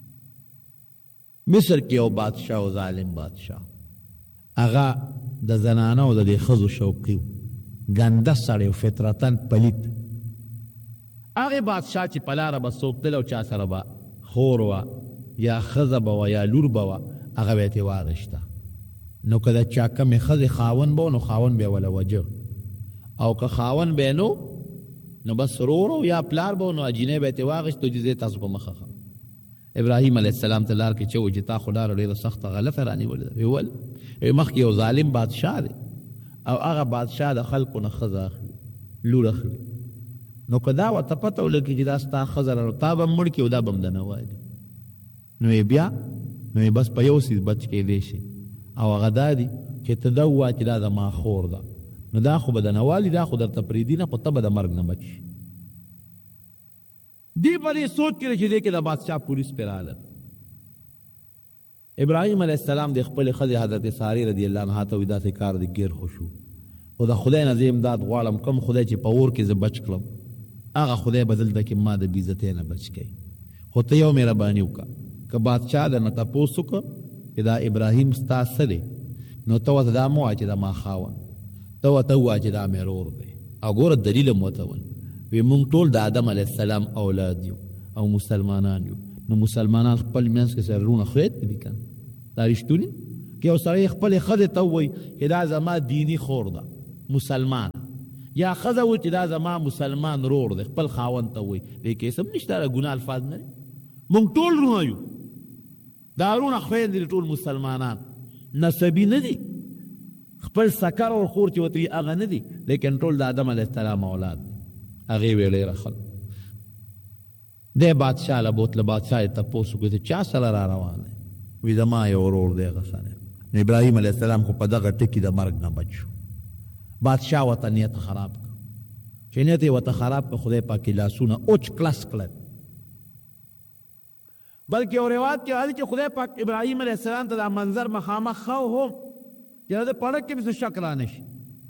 مصر کې یو بادشاه او ظالم بادشاه، هغه د زنانه او د دې ښځو شوقي و، ګنده سړی و، فطرتاً پلیت. هغې بادشاه چې په لاره به څوک تل او چا سره به خور وه یا ښځه به وه یا لور به وه، هغه به یې ترې واغېسته. نو که د چا کمې ښځې خاوند به و نو خاوند به یې وله وجه، او که خاوند به یې نو بس رور و یا پلار به و نو اجینۍ به یې ترې واغېستو چې ځې تاسو په مخه ښه. ابراهیم علیه السلام ته لار کې چې و چې تا خو لاره ډېره سخته غلطه رانیولې ده. ویل مخکې یو ظالم بادشاه دی او هغه بادشاه د خلکو نه ښځه اخلي، لور اخلي. نو که دا ورته پته ولګي چې دا ستا ښځه ده، نو تا به هم مړ کړي او دا به هم د نه والي. نو یې بیا نو یې بس په یو څیز بچ کېدی شي، او هغه دا دی چې ته دا ووایه چې دا زما خور ده، نو دا خو به د نه والي، دا خو درته پرېږدي نه، خو ته به د مرګ نه بچ شي. دی په دې سوچ کې چې دی کې د بادشاه پولیس پرې راغله. ابراهیم علیه السلام د خپلې ښځې حضرت سارې رضی الله عنها ته وایي داسې کار دی ګیر خو شو، خو د خدای نه زه امداد غواړم، کوم خدای چې په اور کې زه بچ کړم هغه خدای به دلته کې ما د بېعزتۍ نه بچ کوي. خو ته یو مهرباني وکړه، که بادشاه درنه تپوس وکړه چې دا ابراهیم ستا څه دی، نو ته ورته دا مه وایه چې دا ما خاوند، ته ورته ووایه چې دا مې رور دی. او ګوره دلیل هم ورته وایي، وی مونږ ټول د آدم علیه السلام اولاد یو او مسلمانان یو، نو مسلمانان خپل منځ کې سره رونه خویت دي کنه دا رښتونی کې یو سړی خپل ښځې ته ووایي چې دا زما دیني خور ده مسلمان یا ښځه وایي چې دا زما مسلمان رور دی خپل خاوند ته وایي دې کې سم نشته ګناه الفاظ نه مونږ ټول رونه یو دا رونه خویندې دي ټول مسلمانان نسبي نه دي خپل سکر او خور چې ورته وي هغه نه دي لیکن ټول د آدم علیه السلام اولاد دي هغې ویې ډېره ښه دی بادشاه له بوتله بادشاه یې تپوس وکړو چې چا سره را روان دی وی زما یو ورور دی هغه سره ابراهیم علیه السلام خو په دغه ټکي د مرګ نه بچ شو بادشاه ورته نیت خراب کړ چې نیت یې ورته خراب کړ خدای پاک یې لاسونه اوچ کلس کړل بلکې یو روایت کې راځي چې خدای پاک ابراهیم علیه السلام ته دا منظر مخامخ ښه هم چې د پړک کې به څه شک را نه شي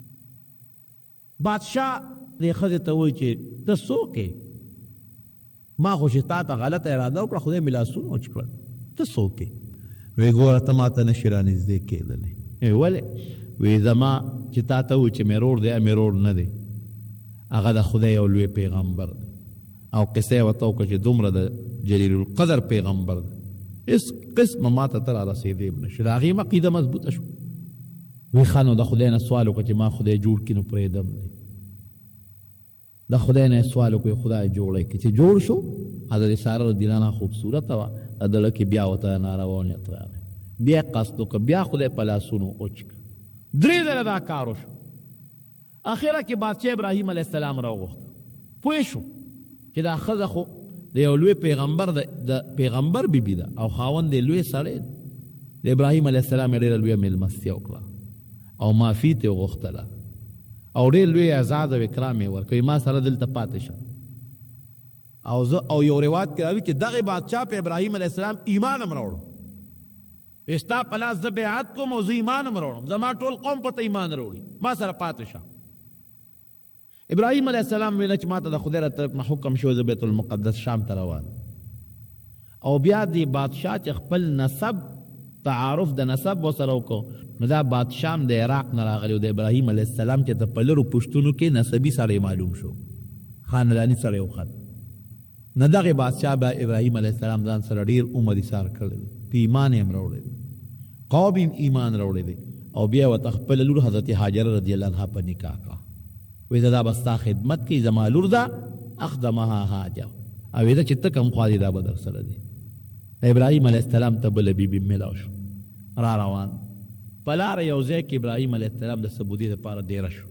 بادشاه دې ښځې ته وایي چې ته څوک یې ما خو چې تا ته غلطه اراده وکړه خدای مې لاسونه اوچ کړل ته څوک یې وی ګوره ته ما ته نشي رانږدې کېدلی ولې وی زما چې تا ته وایي چې مې رور دی مې رور نه دی هغه د خدای یو لوی پیغمبر دی او قصه یې ورته وکړه چې دومره د جلیل القدر پیغمبر دی هېڅ قسمه ما ته ته را رسېدی به نشي د هغې عقیده مضبوطه شوه وی ښه نو د خدای نه سوال وکړه چې ما خدای جوړ کړي نو پرېږدم دی د خدای نه سوال وکړي خدای جوړی کړي چې جوړ شو حضرت ساره رضی الله عنها خوبصورته وه د زړه کې بیا ورته ناروا نیت راغی بیا یې قصد وکړه بیا خدای په لاسونو اوچ کړه 3 ځله دا کار وشو اخره کې بادشاه ابراهیم علیه السلام راوغوښته پوه شو چې دا ښځه خو د یو لوی پیغمبر د پیغمبر بیبي ده او خاوند د لوی سړی د ابراهیم علیه السلام یې ډېره لویه مېلمستیا وکړه او معافي ترې وغوښتله او ډېر لوی اعزاز او اکرام یې ورکوي ما سره دلته پاتې شه او یو روایت کې راځي چې دغه بادشاه په ابراهیم علیه السلام ایمان هم راوړو ستا په لاس زه بیعت کوم او زه ایمان هم راوړم زما ټول قوم په ته ایمان راوړي ما سره پاتې شه ابراهیم علیه السلام ویله چې ما ته د خدای له طرف نه حکم شو زه بیت المقدس شام ته روان او بیا دې بادشاه چې خپل نسب تعارف د نسب ورسره وکړو نو دا بادشاه د عراق نه راغلی د ابراهیم علیه السلام چې ته په لرو پوښتنو کې نسبي سړی معلوم شو خانداني سړی وخت نه دغه بادشاه به ابراهیم علیه السلام ځان سره ډېر عمر ایثار کړی په ایمان یې هم راوړی دی قوم یې ایمان راوړی دی او بیا ورته خپله لور حضرت هاجره رضی الله عنها په نکاح کړه وی دا به ستا خدمت کوي زما لور ده اخدمها هاجر او وی دا چې ته کوم خوا دي دا به در سره دی د ابراهیم علیه السلام ته بله بیبي میلاو شو را روان په لاره یو ځای کې ابراهیم علیه السلام د سبودي دپاره دیره شو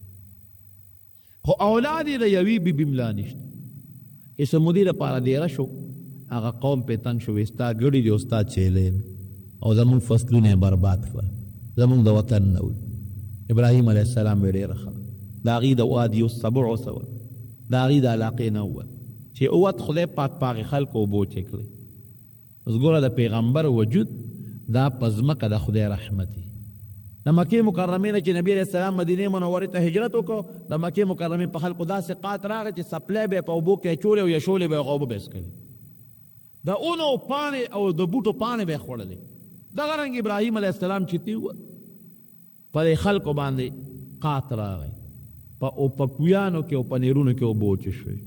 خو اولاد یې د یوې بیبي ملا نشته سمودي دپاره دیره شو هغه قوم پې تنګ شو ستا ګړي دي او ستا چیلې او زمونږ فصلونه یې برباد کړه زمونږ د وطن نه وي ابراهیم علیه السلام یې ډېره ښه د هغې د وادي السبع وسول د هغې د علاقې نه ووت چې اوت خدای پاک په هغې خلکو اوبه وچې کړې اوس ګوره د پیغمبر وجود دا په ځمکه د خدای رحمت دی د مکې مکرمې نه چې نبي علیه السلام مدینې منورې ته هجرت وکړو د مکې مکرمې په خلکو داسې قات راغی چې سپلی به یې په اوبو کې اچولې او یا شولې به یې اوبه به یې څښلې د اونو پاڼې او د بوټو پاڼې به یې خوړلې دغه رنګ ابراهیم علیه السلام چې تي ووت په دې خلکو باندې قات راغی په کویانو کې او په نیرونو کې اوبه وچې شوې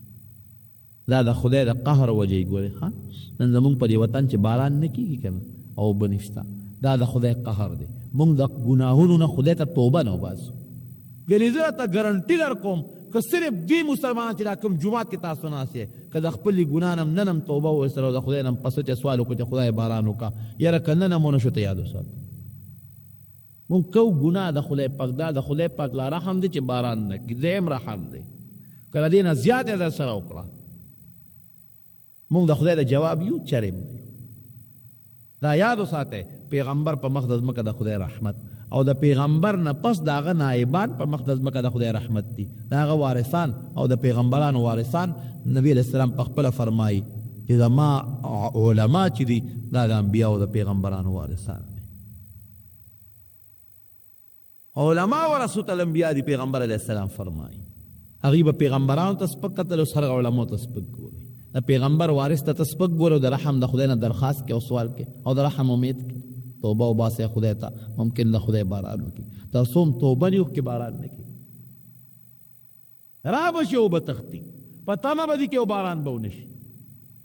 دا د خدای د قهر وجې ګورې ښه نن زمونږ په دې وطن چې باران نه کېږي که نه او اوبه نشته دا د خدای قهر دی مونږ د ګناهونو نه خدای ته توبه نه وباسو ګنې زه ته ګرنټي در کوم که صرف دوی مسلمانان چې دا کوم جومات کې تاسو ناست یې که د خپلې ګناه نه نن هم توبه وایستله او د خدای نه هم پسه چې سوال وکړو چې خدای باران وکړه یاره که نن هم ونه شو ته یاد وساتو مونږ کو ګناه د خدای پاک دا د خدای پاک لا رحم دی چې باران نه کړي دی هم رحم دی که د دې نه زیات یې در سره وکړه مونږ د خدای د جواب یو چریم دی دا یاد وساتئ پیغمبر په مخ د ځمکه د خدای رحمت او د پیغمبر نه پس د هغه نایبان په مخ د ځمکه د خدای رحمت دي د هغه وارثان او د پیغمبرانو وارثان نبی علیه السلام په خپله فرمایي چې زما علما چې دي دا د انبیاو د پیغمبرانو وارثان دي علما ورثة الانبیا دي پیغمبر علیه السلام فرمایي هغوی به پیغمبرانو ته سپک کتل او سره علماو ته سپک ګوري د پیغمبر وارث ته سپک ګوري او د رحم د خدای نه درخواست کې او سوال کې او د رحم امید کې توبه وباسئ خدای ته ممکن د خدای باران وکړي تاسو هم توبه نه وکړئ باران نه کړي را به شي اوبه تښتي په تمه به دي کې او باران به ونه شي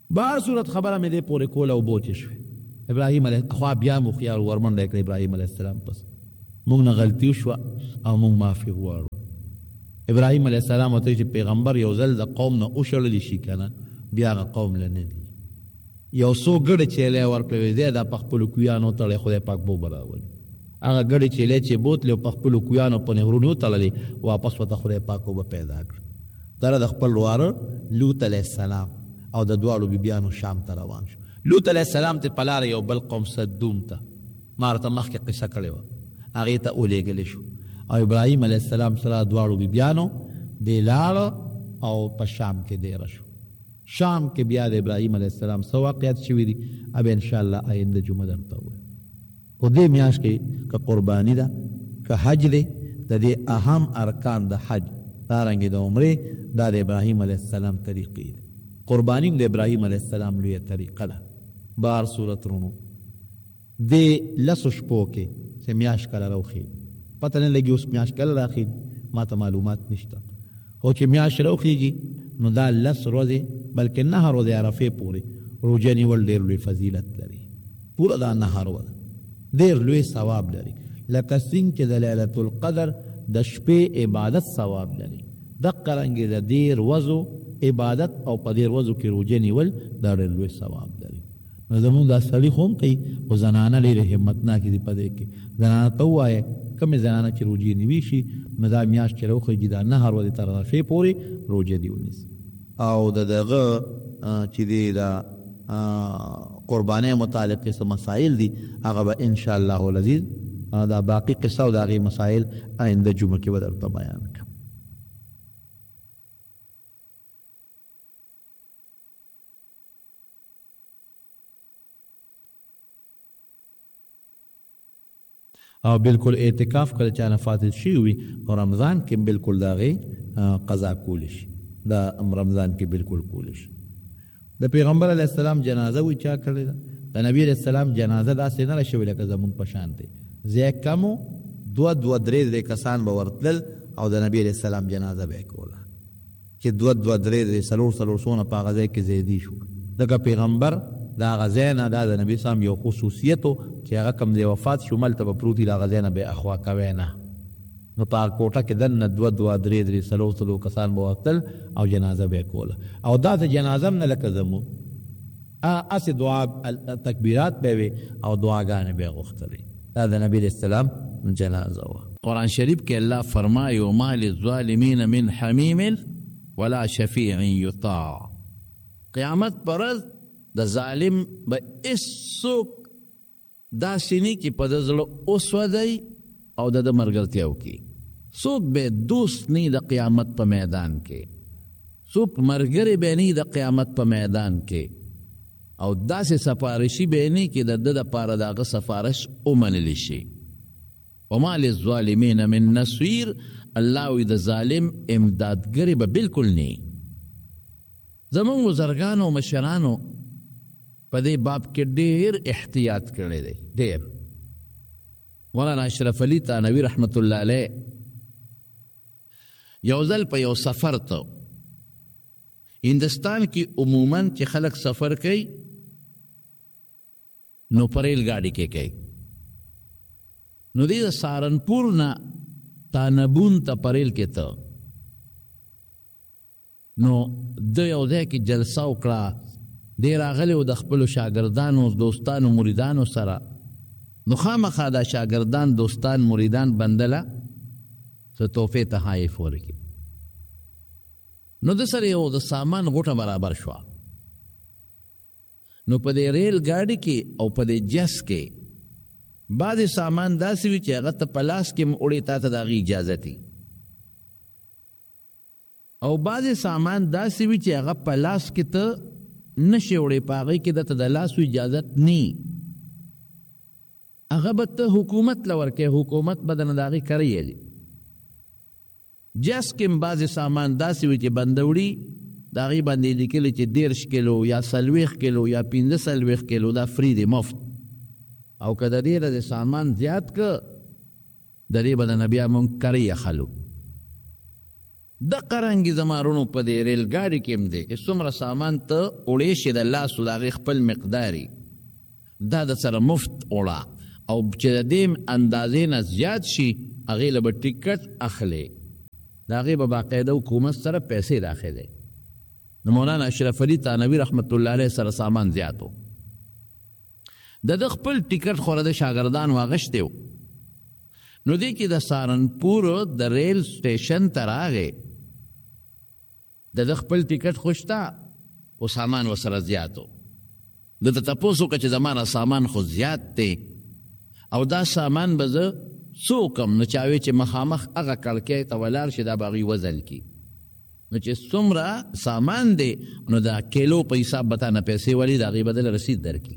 بهر صورت خبره مې دې پورې کوله او بوچې شوې. ابراهیم علیه خوا بیا مو خیال ورمنډه کړه ابراهیم علیه السلام پس موږ نه غلطي وشوه او موږ معافي غواړو. ابراهیم علیه السلام ورته چې پیغمبر یو ځل د قوم نه وشړلی شي که نه بیا هغه قوم له نه دي. یو څو ګډې چیلې ورکړې دی دا په خپلو کویانو تړلی خدای پاک به وبراولي. هغه ګډې چیلې چې بوتلې په خپلو کویانو په نهرونو وتړلې واپس ورته خدای پاک به پیدا کړه. دا د خپل واره لوط علیه السلام او د دواړو بیبیانو شام ته روان شو. لوط علیه السلام ته په لاره یو بل قوم صدوم ته ما راته مخکې قصه کړې وه هغې ته ولېږلی شو او ابراهیم علیه السلام سره دواړو بیبیانو دې لاړه او په شام کې دیره شو. شام کې بیا د ابراهیم علیه السلام څه واقعات شوي دي اب انشاءالله آینده جمعه درته ووایم. خو دې میاشت کې که قرباني ده که حج دی د دې اهم ارکان د حج دارنګې د عمرې دا د ابراهیم علیه السلام طریقې دي. قربانی د ابراهیم علیه السلام لویه طریقه ده. بهر صورت رونو دې لسو شپو کې چې میاشت کله راوخېږي پته نه لګي اوس میاشت کله راخېږي ما ته معلومات نشته خو چې میاشت راوخېږي نو دا لس ورځې بلکې 9 ورځې عرفې پورې روژه نیول ډېر لوی فضیلت لري. پوره دا 9 ورځې ډېر لوی ثواب لري لکه څنګه چې د لیلة القدر د شپې عبادت ثواب لري دقه رنګې د ډېر ورځو عبادت او په ډېر ورځو کې روژه نیول دا ډېر لوی ثواب لري. نو زمونږ دا سړي خو هم کوي خو زنانه ډېرې همتناکې دي په دې کې. زنانه ته ووایه کومې زنانه چې روژې نیوي شي نو دا میاشت چې راوخېږي دا 9 ورځې تر عرفې پورې روژه دې ونیسي. او د دغه چې دی دا قربانۍ متعلق څه مسائل دي هغه به انشاءالله العزیز دا باقي قصه او د هغې مسائل آینده جمعه کې به درته بیان کړم. او بالکل اعتکاف کله چانه فاتح شي وي او رمضان کې بالکل د هغې قضا کولی شي دا رمضان کې بالکل کولی شي. د پیغمبر علیه السلام جنازه وی چا کړې ده د نبی علیه السلام جنازه داسې نه راشوې لکه زمونږ په شان دی ځای کمو 2-3 کسان به ورتلل او د نبی علیه السلام جنازه به یې کوله چې 2-3 څلور په هغه ځای کې زیدي شو دغه پیغمبر دا هغه ځای نه دا د نبي اسلام یو خصوصیت و چې هغه کوم دی وفات شو ملته به پروت وي د هغه ځای نه به اخوا کوی نه نو په هغه کوټه کې دننه 2-3 څلور کسان به ورتل او جنازه به یې کوله او داسې جنازه هم نه لکه زموږ اسې دعا تکبیرات به وي او دعاګانې به یې غوښتلې دا د نبي علیه السلام جنازه وه. قرآن شریف کې الله فرمایي وما للظالمین من حمیم ولا شفیع یطاع. قیامت پر ورځ د ظالم به هېڅوک داسې نه چې په ده زړه وسوځي او د ده ملګرتیا وکړي. څوک به دوست نه د قیامت په میدان کې څوک ملګری به نه د قیامت په میدان کې او داسې سفارشي به نه چې د ده دپاره د هغه سفارش ومنلی شي. وما للظالمین من نصیر الله وی د ظالم امدادګرې به بالکل نه. زمونږ بزرګانو او مشرانو په دې باب کې ډېر احتیاط کړی دی ډېر. مولانا اشرف علي تانوي رحمت الله علیه یو ځل په یو سفر ته هندوستان کې عموماً چې خلک سفر کوي نو په ریل ګاډي کې کوي نو دې د سهارنپور نه تانبون ته په ریل کې ته نو د یو ځای کې جلسه وکړه دی راغلی و د خپلو شاګردانو دوستانو مریدانو سره نو خامخا دا شاګردان دوستان مریدان بندله څه تحفې تحایف ورکړي نو د سره یو د سامان غوټه برابر شوه نو په دې ریل ګاډي کې او په دې جس کې بعضې سامان داسې وي چې هغه ته په لاس کې وړې تا ته د هغې اجازه دي او بعضې سامان داسې وي چې هغه په لاس کې ته نشي وړې په هغې کې درته د لاسو اجازت نی هغه به ته حکومت له ورکوې حکومت به درنه د هغې کریلی جس کې بعضې سامان داسې وي چې بنده وړي د هغې باندې لیکلي چې 30 کیلو یا 40 کیلو یا 45 کیلو دا فری دی مفت او که د دې د سامان زیات که د دې به د بیا مونږ کرۍ اخلو د قرنګي زمارونو په دې ریل ګاډي کې هم دی چې څومره سامان ته وړې شي د لاسو د هغې خپل مقداري دا د سره مفت وړه او چې د دې اندازې نه زیات شي هغې له به ټکټ اخلي د هغې به باقاعده حکومت سره پیسې راخلي. د مولانا اشرف علي تانوي رحمت الله علیه سره سامان زیات و د خپل ټکټ خوره د شاګردانو اغشتی و نو دی کې د سهارنپور د ریل سټیشن ته راغی د خپل ټکټ خو شته او سامان ورسره زیات و ده ته تپوس وکړه چې زما نه سامان خو زیات دی او دا سامان به زه څه وکړم نو چا وی چې مخامخ هغه کړکۍ ته ولاړ شي دا به هغوی وزل کي نو چې څومره سامان دی نو دا کیلو په حساب به تا نه پیسې ولي د هغې بدله رسید درکړي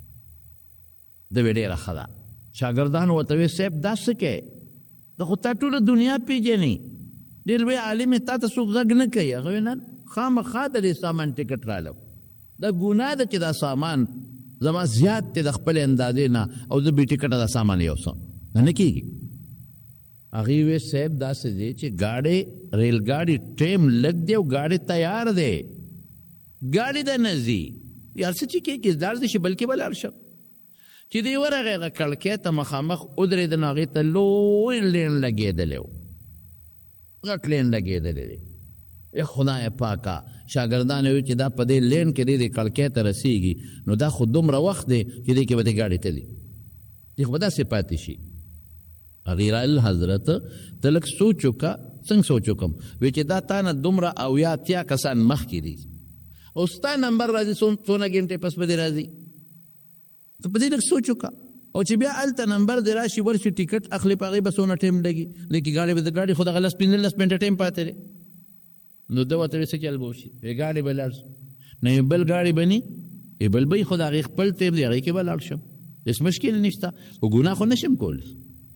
د وی ډېره ښه ده. شاګردانو ورته وی صاحب دا څه کوې د خو تا ټوله دنیا پېژنې ډېر لوی عالم یې تا ته څوک غږ نه کوي هغه وی نه خامخا د دې سامان ټکټ رالم دا ګناه ده چې دا سامان زما زیات دی د خپل اندازې نه او زه بې ټکټه دا سامان یوسم نه کېږي. هغې وی صاحب داسې دی چې ګاډی ریل ګاډي ټیم لږ دی او ګاډی تیار دی ګاډي ته نه ځي یار څه چې کېږي دار دی شي بلکې به لاړ شم چې دی ورغی هغه کړکۍ ته مخامخ ودرېده نو هغې ته لوی لین لګېدلی و غټ لین لګېدلی دی خدای پاکه شاګردان وی چې دا په دې لین کې دی کړکۍ ته رسېږي نو دا خو دومره وخت دی چې دی کې به دې ګاډي تلي دی خو به داسې پاتې شي. غیر حضرت ته لږ سوچ وکړه څنګه سوچ وکړم وی چې دا تا نه دومره اویا اتیا کسان مخکې دي او ستا نمبر راځي څونه ګنټې پس به دې راځي ته په دې لږ سوچ وکړه او چې بیا هلته نمبر دې راشي ورشي ټکټ اخلي په هغې به څونه ټایم لګي لیکن ګاډي به د ګاډي خو دغه 15 منټه ټایم پاتې دی نو ده ورته وایي څه چل به وشي وی ګاډي به لاړ شم نه یو بل ګاډي به ني یو بل به خو د هغې خپل ټایم دی هغې کې به لاړ شم هېڅ مشکل نشته خو ګناه خو نشم کولی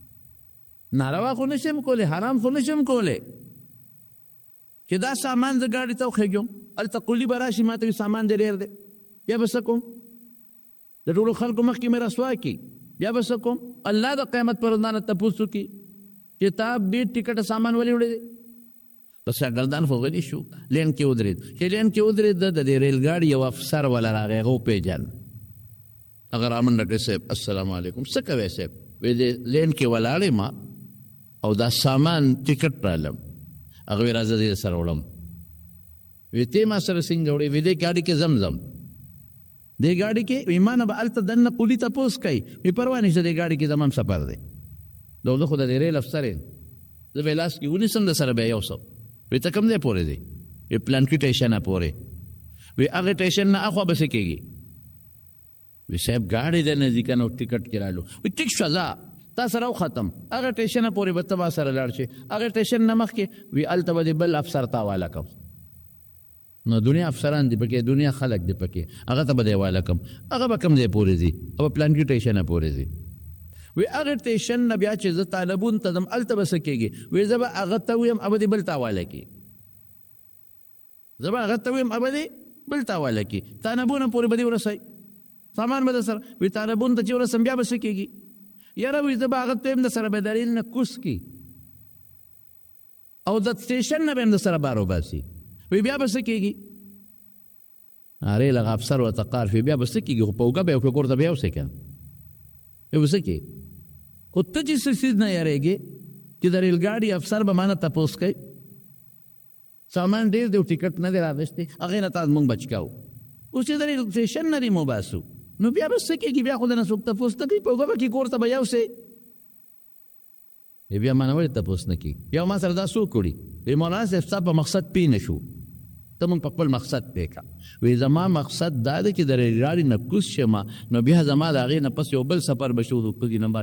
ناروا خو نشم کولی حرام خو نشم کولی چې دا سامان د ګاډي ته وخېږم هلته قلي به راشي ما ته وي سامان دې ډېر دی بیا به څه کوم د ټولو خلکو مخکې مې رسوا کړي بیا به څه کوم الله د قیامت پر ورځ نه تپوس وکړي چې تا بې ټکټه سامان ولې وړی دی بس شاګردان خو غلي شو لین کې ودرېد چې لین کې ودرېد د دې ریل ګاډي یو افسر ولا راغی هغه وپېژن هغه رامنډه کړې صاحب السلام علیکم څه کوې صاحب وی دې لین کې ولاړ ما او دا سامان ټکټ رالم هغه وی راځه دې سره وړم وی ته ما سره څنګه وړې وی دې ګاډي کې زمزم دې ګاډي کې ایمان به الته دنه پولی تپوس کوي وی پروا نشته دې ګاډي کې زمام سفر دی دغه خو د ریل افسر یم زه به لاس کې ونیسم د سره به یوسم وی ته کوم ځای پورې دی وی پلانکي ټیشن پورې وی هغه ټیشن نه اخوا به څه کېږي وی صاحب ګاډي د نزدیکه نو ټکټ کې رالو وی ټیک شو ځه تا سره وختم هغه ټیشن پورې به ته ما سره لاړ شي هغه ټیشن نه مخکې وی هلته به دې بل افسر ته حواله کړم نو دنیا افسران دي پکې دنیا خلک دي پکې هغه ته به دې حواله کړم هغه به کوم ځای پورې ځي هغه پلانکي ټیشن پورې ځي وی هغه ټیشن نه بیا چې زه طالبون ته ځم هلته به څه کېږي وی زه به هغه ته ویم هغه دې بل ته حواله کړي زه به هغه ته ویم هغه دې بل ته حواله کړي طالبونه پورې به دې ورسوي سامان به در سره وی طالبون ته چې ورسم بیا به څه کېږي یاره وی زه به هغه ته ویم د سره به دلیل نه کوس کړي او د سټیشن نه به هم د سره بار وباسي وی بیا به څه کېږي ارې لغه افسر ورته قار شي بیا به څه کېږي خو په اوږه به یې وکړه کور ته به یوسې که بیا به څه کېږي خو ته چې څه څیز نه یارېږې چې د ریل ګاډي افسر به ما نه تپوس کوي سامان ډېر دی او ټکټ نه دی راغوښتی هغې نه تا مونږ بچ کوو اوس چې د ریل سټیشن نه دې وباسو نو بیا به څه کېږي بیا خو د نه څوک تپوس نه کوي په اوږه به کې کور ته به یوسې بیا ما نه ولې تپوس نه کېږي بیا ما سره دا څوک کړي وی مولانا صاحب ستا په مقصد پی نه شو ته مونږ په خپل مقصد پی کړه وی زما مقصد دا دی چې د ریل ګاډي نه کوز شم نو بیا زما د هغې نه پس یو بل سفر به شو کږي نمبر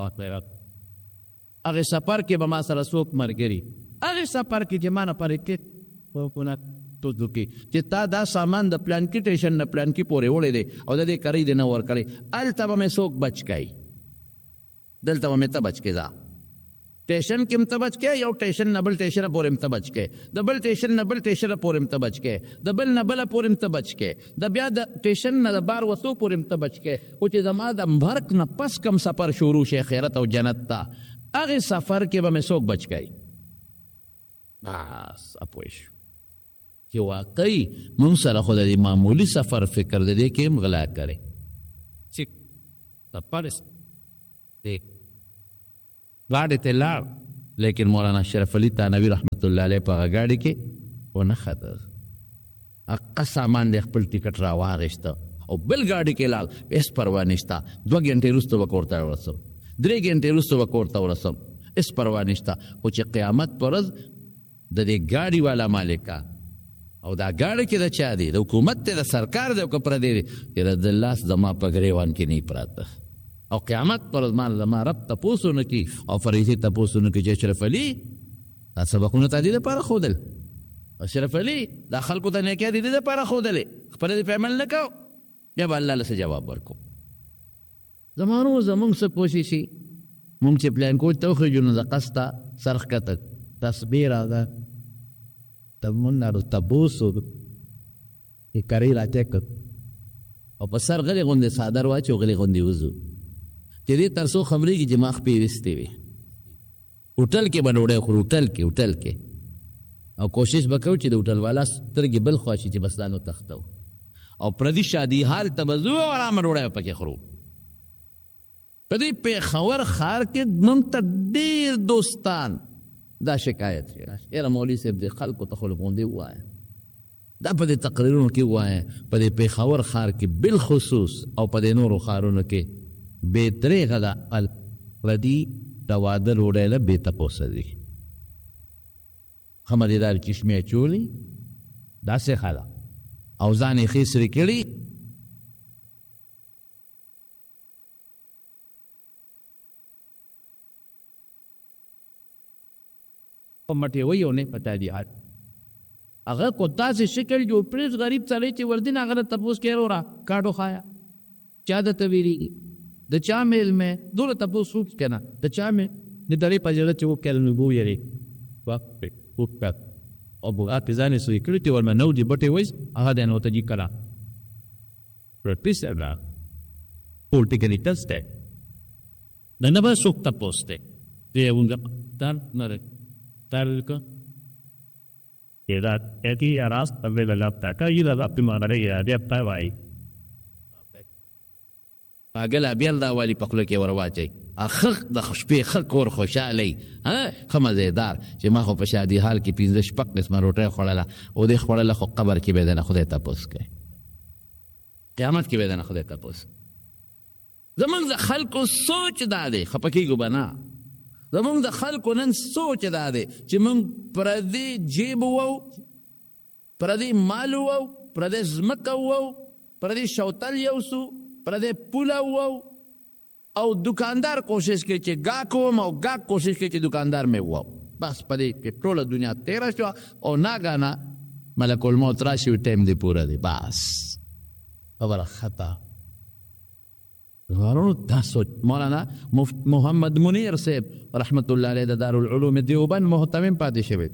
هغې سفر کې به ما سره څوک ملګري هغې سفر کې چې ما نه پرې توزو کې چې تا دا سامان د پلانکي ټیشن نه پلانکي پورې وړی دی او د دې کرۍ دې نه ورکړی هلته به مې څوک بچ کوي دلته به مې ته بچ کې ځه ټیشن کې هم ته بچ کې یو ټیشن نه بل ټیشنه پورې هم ته بچ کې د بل ټیشن نه بل ټیشنه پورې هم ته بچ کې د بل نه بله پورې هم ته بچ کې د بیا د ټیشن نه د بار وسو پورې هم ته بچ کې خو چې زما د مرګ نه پس کم سفر شروع شي خیرت او جنت ته هغې سفر کې به مې څوک بچ کوي بس اپوه شو چې واقعي مونږ سره خو د معمولي سفر فکر د دې کې هم غلا کړی چې سفر دی ګاډي ته لاړ لیکن مولانا اشرف علي تانوي رحمت الله علیه په هغه ګاډي کې ونه خطر اقا سامان د خپل ټیکټ را واغېسته او بل ګاډي کې لاړ هېڅ پروا نشته 2 غنټې وروسته به کور ته ورسم 3 غنټې وروسته به کور ته ورسم هېڅ پروا نشته خو چې قیامت پر ورځ د دې ګاډي والا مالکه او دا ګاډي کې د چا دی د حکومت دی د سرکار دی او که پردی دی چې د لاس زما په ګریوان کې نه پراته او قیامت پر ورځ زما رب تپوس نه کي او فرشتې تپوس نه کي چې اشرف علي دا سبقونه تا دې دپاره ښودل اشرف علي دا خلکو ته نیکیا دې دپاره ښودلې خپله دې په عمل نه کوو بیا به الله له څه جواب ورکو زمانو زمونږ څه کوششي مونږ چې پلانکوټ ته وخېږو نو د قص ته سر ښکته تسبیح راغله تمنا تبوسو کې کرې راچک او په سر غلې غوندې څادر واچو غلې غوندې وځو چې دې تر څو خبرېږي چې ما خپې ویستې وي هوټل کې به ډوډۍ خورو هوټل کې او کوشش به کوو چې د هوټل والا سترګې بل خوا شي چې بس دا نو تختو او پردي شادي حال ته به ځو او ارامه ډوډۍ به پکې خورو په دې پېښور ښار کې موږ ته ډېر دوستان دا شکایت یاره مولوي صاحب دې خلکو ته خو لږ غوندې ووایه دا په دې تقریرونو کې ووایه په دې پېښور ښار کې بالخصوص او په دې نورو ښارونو کې بې دریغه ده پردي د واده ډوډۍ له بې تپوسه دي ښه مدیدار چشمې اچولي داسې ښه ده او ځان یې ښې سرې کړي په مټېوي او نه په تادیات هغه کو داسې شکل جوړ پرېږ غریب سړی چې ورځي نه هغه نه تپوس کوي وروره کاډو خایا چا درته ویلېږي د چا میل مې دوله تپوس وکړي که نه د چا مې د درې په زړه چې وکړل نو وویرېږي وکړ او بوغا پې ځان یې سوی کړي چې ورمه نو دي بټې وایي هغه دی نو ته جي کړه پرټیس ده پولټیکلي ټسټ دی د نه به څوک تپوس دی دی اونګه تر نه تلك إذا أتي أراس تبدل لابتك إذا لابت ما غير أديب تواي أقل أبيل دا والي بقولك ورواجي أخخ دا خشبي خك ور خوشالي ها خما زيدار چې ما خو په شادي حال کې 15 شپږ قسمه روټۍ خوړله او دې خوړله خو قبر کې به دنه خدای تپوس کوي قیامت کې به دنه خدای تپوس زمونږ د خلکو سوچ دا دی خپه کېږو به نه زمونږ د خلکو نن سوچ دا دی چې مونږ پردي جیب وو پردي مال وو پردي ځمکه وو پردي شوتل یوسو پردي پوله وو او دکاندار کوشش کوي چې ګاک وم او ګاک کوشش کوي چې دکاندار مې وو بس په دې کې ټوله دنیا تېره شوه او ناګانه ملک الموت راشي ټایم دې پوره دی بس خبره خطا دا سوچ مولانا محمد منیر صاحب رحمت الله علیه د دارالعلوم دیوبند محتمم پاتې شوی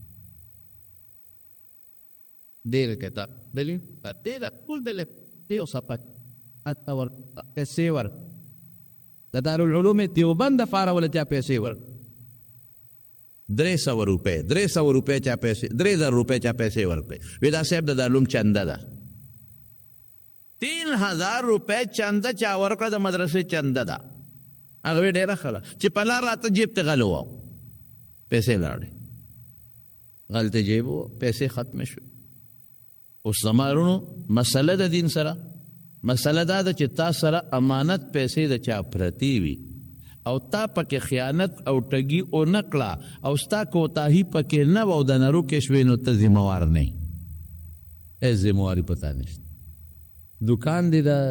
ډېر کتاب دلیل ډېر ټول دلیل یو صفحه حتی ور پیسې ور د دارالعلوم دیوبند دپاره وله چا پیسې ور 300 روپۍ 300 روپۍ چا پیسې 3000 روپۍ چا پیسې ورکړې وی دا صاحب د دارالعلوم چنده ده 3000 روپۍ چنده چا ورکړه د مدرسې چنده ده هغه وی ډېره ښه ده چې په لار راته جیب ته غل وو پیسې لاړې غلطه جیب وو پیسې ختمې شوې اوس زما وروڼو مسله د دین سره مسله دا ده چې تا سره امانت پیسې د چا پرتې وي او تا پکې خیانت او ټګي او نکړه او ستا کوتاهي پکې نه و او د نرو کې شوې نو ته ذموار نه یې ذمواري پتا نشته دکان دی دا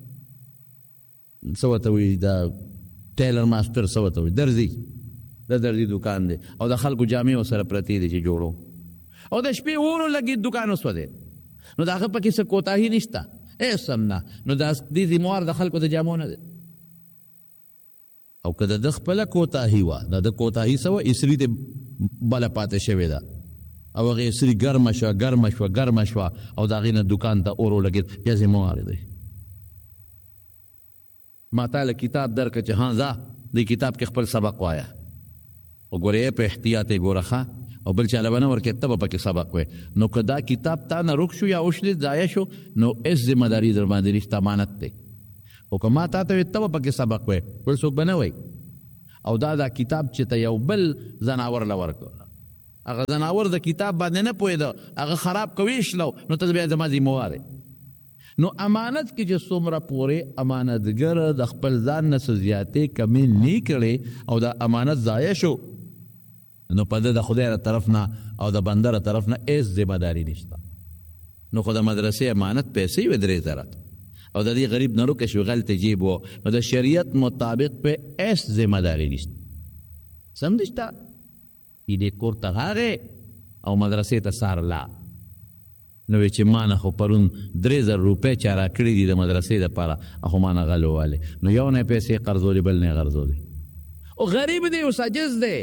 څه ورته وایي دا ټیلر ماسټر څه ورته وایي درزي د درزي دکان دی او د خلکو جامې ورسره پرتې دي چې جوړو او د شپې اورو لګي دکان وسودی نو د هغه پکې څه کوتاهي نشته سم نه نو دا دې ذموار د خلکو د جامو نه دی او که د خپله کوتاهي وه دا د کوتاهي څه وه اسري دې بله پاتې شوې ده او هغې اسري ګرمه شوه او د هغې نه دکان ته اور ولګېد بیا ذموار دی ما تاله کتاب درکړه چې ها ځه دې کتاب کې خپل سبق وایه وګورې په احتیاط یې ګوره ښه او بل چاله به نه ورکې ته به پکې سبق وې. نو که دا کتاب تا نه روک شو یا اوشلید ضایع شو نو هېڅ ذمهداري در باندې نشته، امانت دی. خو که ما تا ته وې ته به پکې سبق وې، بل څوک به نه وایي. او دا کتاب چې ته یو بل زناور له ورکړه، هغه زناور د کتاب باندې نه پوهېده، هغه خراب کوي شلو، نو ته بیا زما ذمهوار. نو امانت کې چې څومره پورې امانتګر د خپل ځان نه څه زیاتې کمې نه کړې او دا امانت ضایع شو، نو په ده د خدای له طرف نه او د بنده له طرف نه هېڅ ذمهداري نشته. نو خو د مدرسې امانت پیسې وې 3,000 او د دې غریب نه روکه شو غلط جیب و، نو د شریعت مطابق په هېڅ ذمهداري نشته. سمدشته دې کور ته راغې او مدرسې ته سارله، نو چې ما نه خو پرون 3,000 روپۍ چا راکړي دي د مدرسې دپاره، خو ما نه غل ووالې، نو یو نه پیسې قرضولې بل نه غرضولې. او غریب دی، اوس عاجز دی،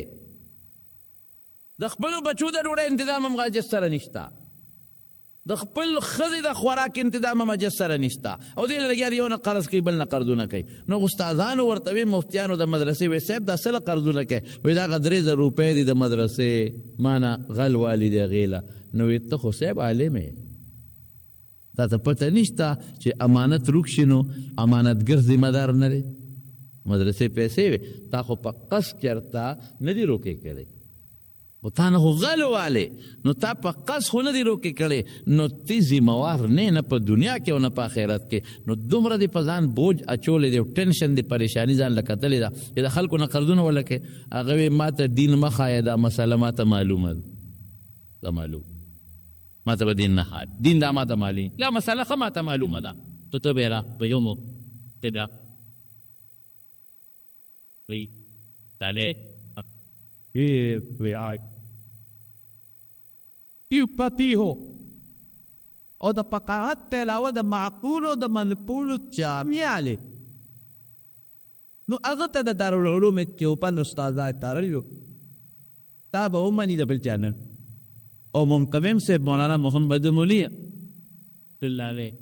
د خپلو بچو د ډوډۍ انتظام هم عاجز سره نشته، د خپل ښځې د خوراک انتظام هم عاجز سره نشته، او دې لګیا دی یو نه قرض کوي بل نه قرضونه کوي. نو استادانو ورته وي مفتیانو د مدرسې وایي صاحب دا څه قرضونه کوي؟ وایي دا 3,000 روپۍ دي د مدرسې، ما نه غل والي دی هغې له. نو وایي ته خو صاحب عالم یې، تا ته پته نشته چې امانت روک شي نو امانتګر ذمهدار نه دی. مدرسې پیسې وې، تا خو په قصد چېرته نه دي روکې کړی، و تا نه خو غل والې، نو تا په قصد خو نه دي روکې کړی، نو تی ذمهوار نه په دنیا کې او نه په آخرت کې. نو دومره دې په ځان بوج اچولی دی او ټینشن دې پریشاني ځان له کتلې ده چې د خلکو نه قرضونه ولکې. هغه وی ما ته دین مه ښایه، دا مسله ما ته معلومه ده، دا معلوم ما ته به دین نه ښایه، دین دا ما ته معلوم، لا مسله ښه ما ته معلومه ده. تو ته به را په یو مو تدا وی تاله یو پتیهو او د فقاهت ته علاوه د معقول او د منقول جامعه، نو هغه ته د دارالعلوم دیوبند استادان تړلي تا به ومني د بل چانل او منقوم صاحب مولانا محمد مولوی الله علیه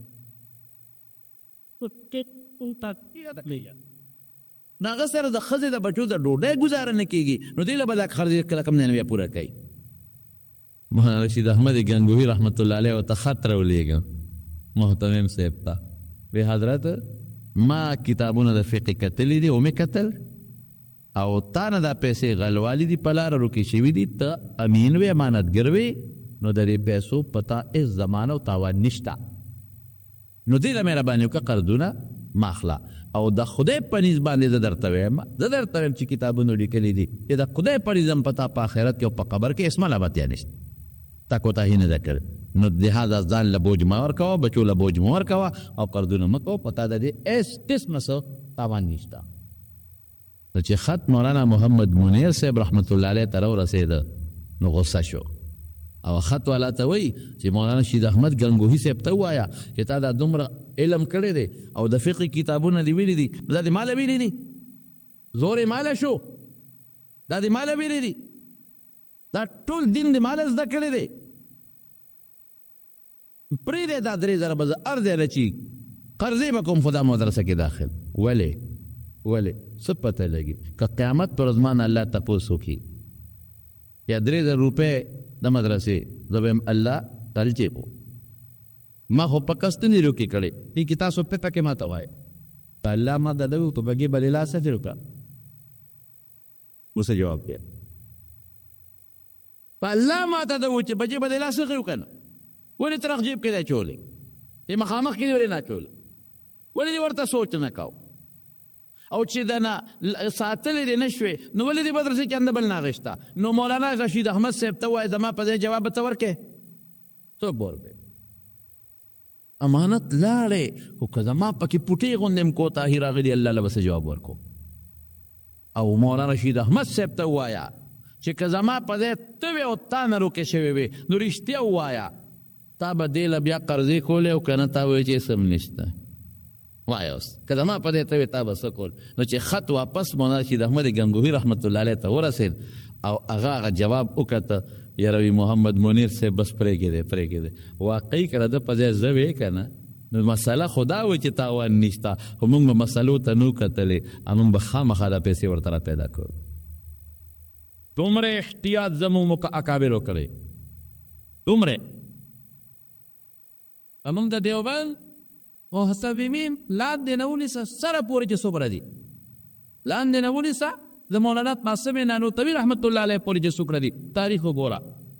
نو هغه سره د ښځې د بچو د ډوډۍ ګزاره نه کېږي، نو دې له به دا خرج کله کم نه بیا پوره کوي. مولانا رشید احمد گنگوهی رحمت الله علیه ورته خط راولیږه محتمم صاحب ته، وی حضرت ما کتابونه د فقه کتلی دي او مې کتل او تا نه دا پیسې غلوالی دي په لاره روکې شوي دي، ته امین وې امانتګر وې، نو د دې پیسو پتا هېڅ زمانه او تاوان نشته، نو دې له مهرباني وکړه قرضونه ما اخله. او د خدای په نیز باندې زه درته وایم چې کتابونو لیکلي دي چې د خدای په نیز هم پتا په آخرت کې او په قبر کې اسمه لابتیا نشته، تا کوتاهي نه ده کړې. نو لهذا ځان له بوج مه ورکوه، بچو له بوج مه ورکوه او قرضونه مه کوه، پتا د دې هېڅ قسمه څه تاوان نشته. نو چې خط مولانا محمد منیر صاحب رحمت الله علیه ته راورسېده نو غصه شو، او خط والا ته وایي چې مولانا شید احمد گنگوهی صاحب ته ووایه چې تا دا دومره علم کړی دی او د فقه کتابونه دې ویلي دي، دا دې ماله ویلي دي، زور یې ماله شو، دا دې ماله ویلي دي، دا ټول دین دې ماله زده کړی دی، پرېږدی دا 3,000 به زه هر ځای رچي قرضې به کوم خو دا مدرسه کې داخل. ولې څه پته لګي که قیامت پر ورځ ما نه الله تپوس وکړي یا 3,000 روپۍ د مدرسې زه به یم الله تعالی چېپو ما خو په قصد نه روکې کړې دې کې تاسو پته کې ما ته وایي الله ما دده وي تو بګې بلې لاسه دې وکړه اوس جواب دی په الله ما ته ده و چې بجې بلې لاسه غوي وکړه ولې ترخ جیب کې دی اچولی دې مخامخ کې دې ولې نه اچولی ولې دې ورته سوچ نه کوو او چې د نه ساتلې دې نه شوې نو ولې دې مدرسې کې انده بل نه اخېسته نو مولانا رشید احمد صاحب ته ووایه زما په دې جواب به ته ورکې څوک به ورکوي امانت لاړې خو که زما پکې پوټې غوندې م کوتاهي راغلي الله له به څه جواب ورکو او مولانا رشید احمد صاحب ته ووایه چې که زما په دې ته وې او تا نه روکې شوې وې نو رښتیا ووایه تا به دې له بیا قرضې کولې او که نه تا وایې چې اسم نشته وایه اوس که زما په دې ته وې تا به څه کول نو چې خط واپس مولانا رشید احمد گنگوهی رحمت الله علیه ته ورسېد او هغه جواب وکړه یاروي محمد منیر صاحب بس پرېږدی واقعي کړه ده په ځای زه وې که نه نو مسله خو دا وه چې تاوان نشته خو موږ به مسلو ته نو کتلې موږ به خامخا دا پیسې ورته را پیدا کړو دومره احتیاط زموږ اکابرو کړی دومره زموږ د دیوبند محتسبین لاندې نه ونیسه سره پورې چې څومره دي لاندې نه ونیسه د مولانا قاسم نانوتوي رحمت الله علیه پورې چې څومره دي تاریخ وګوره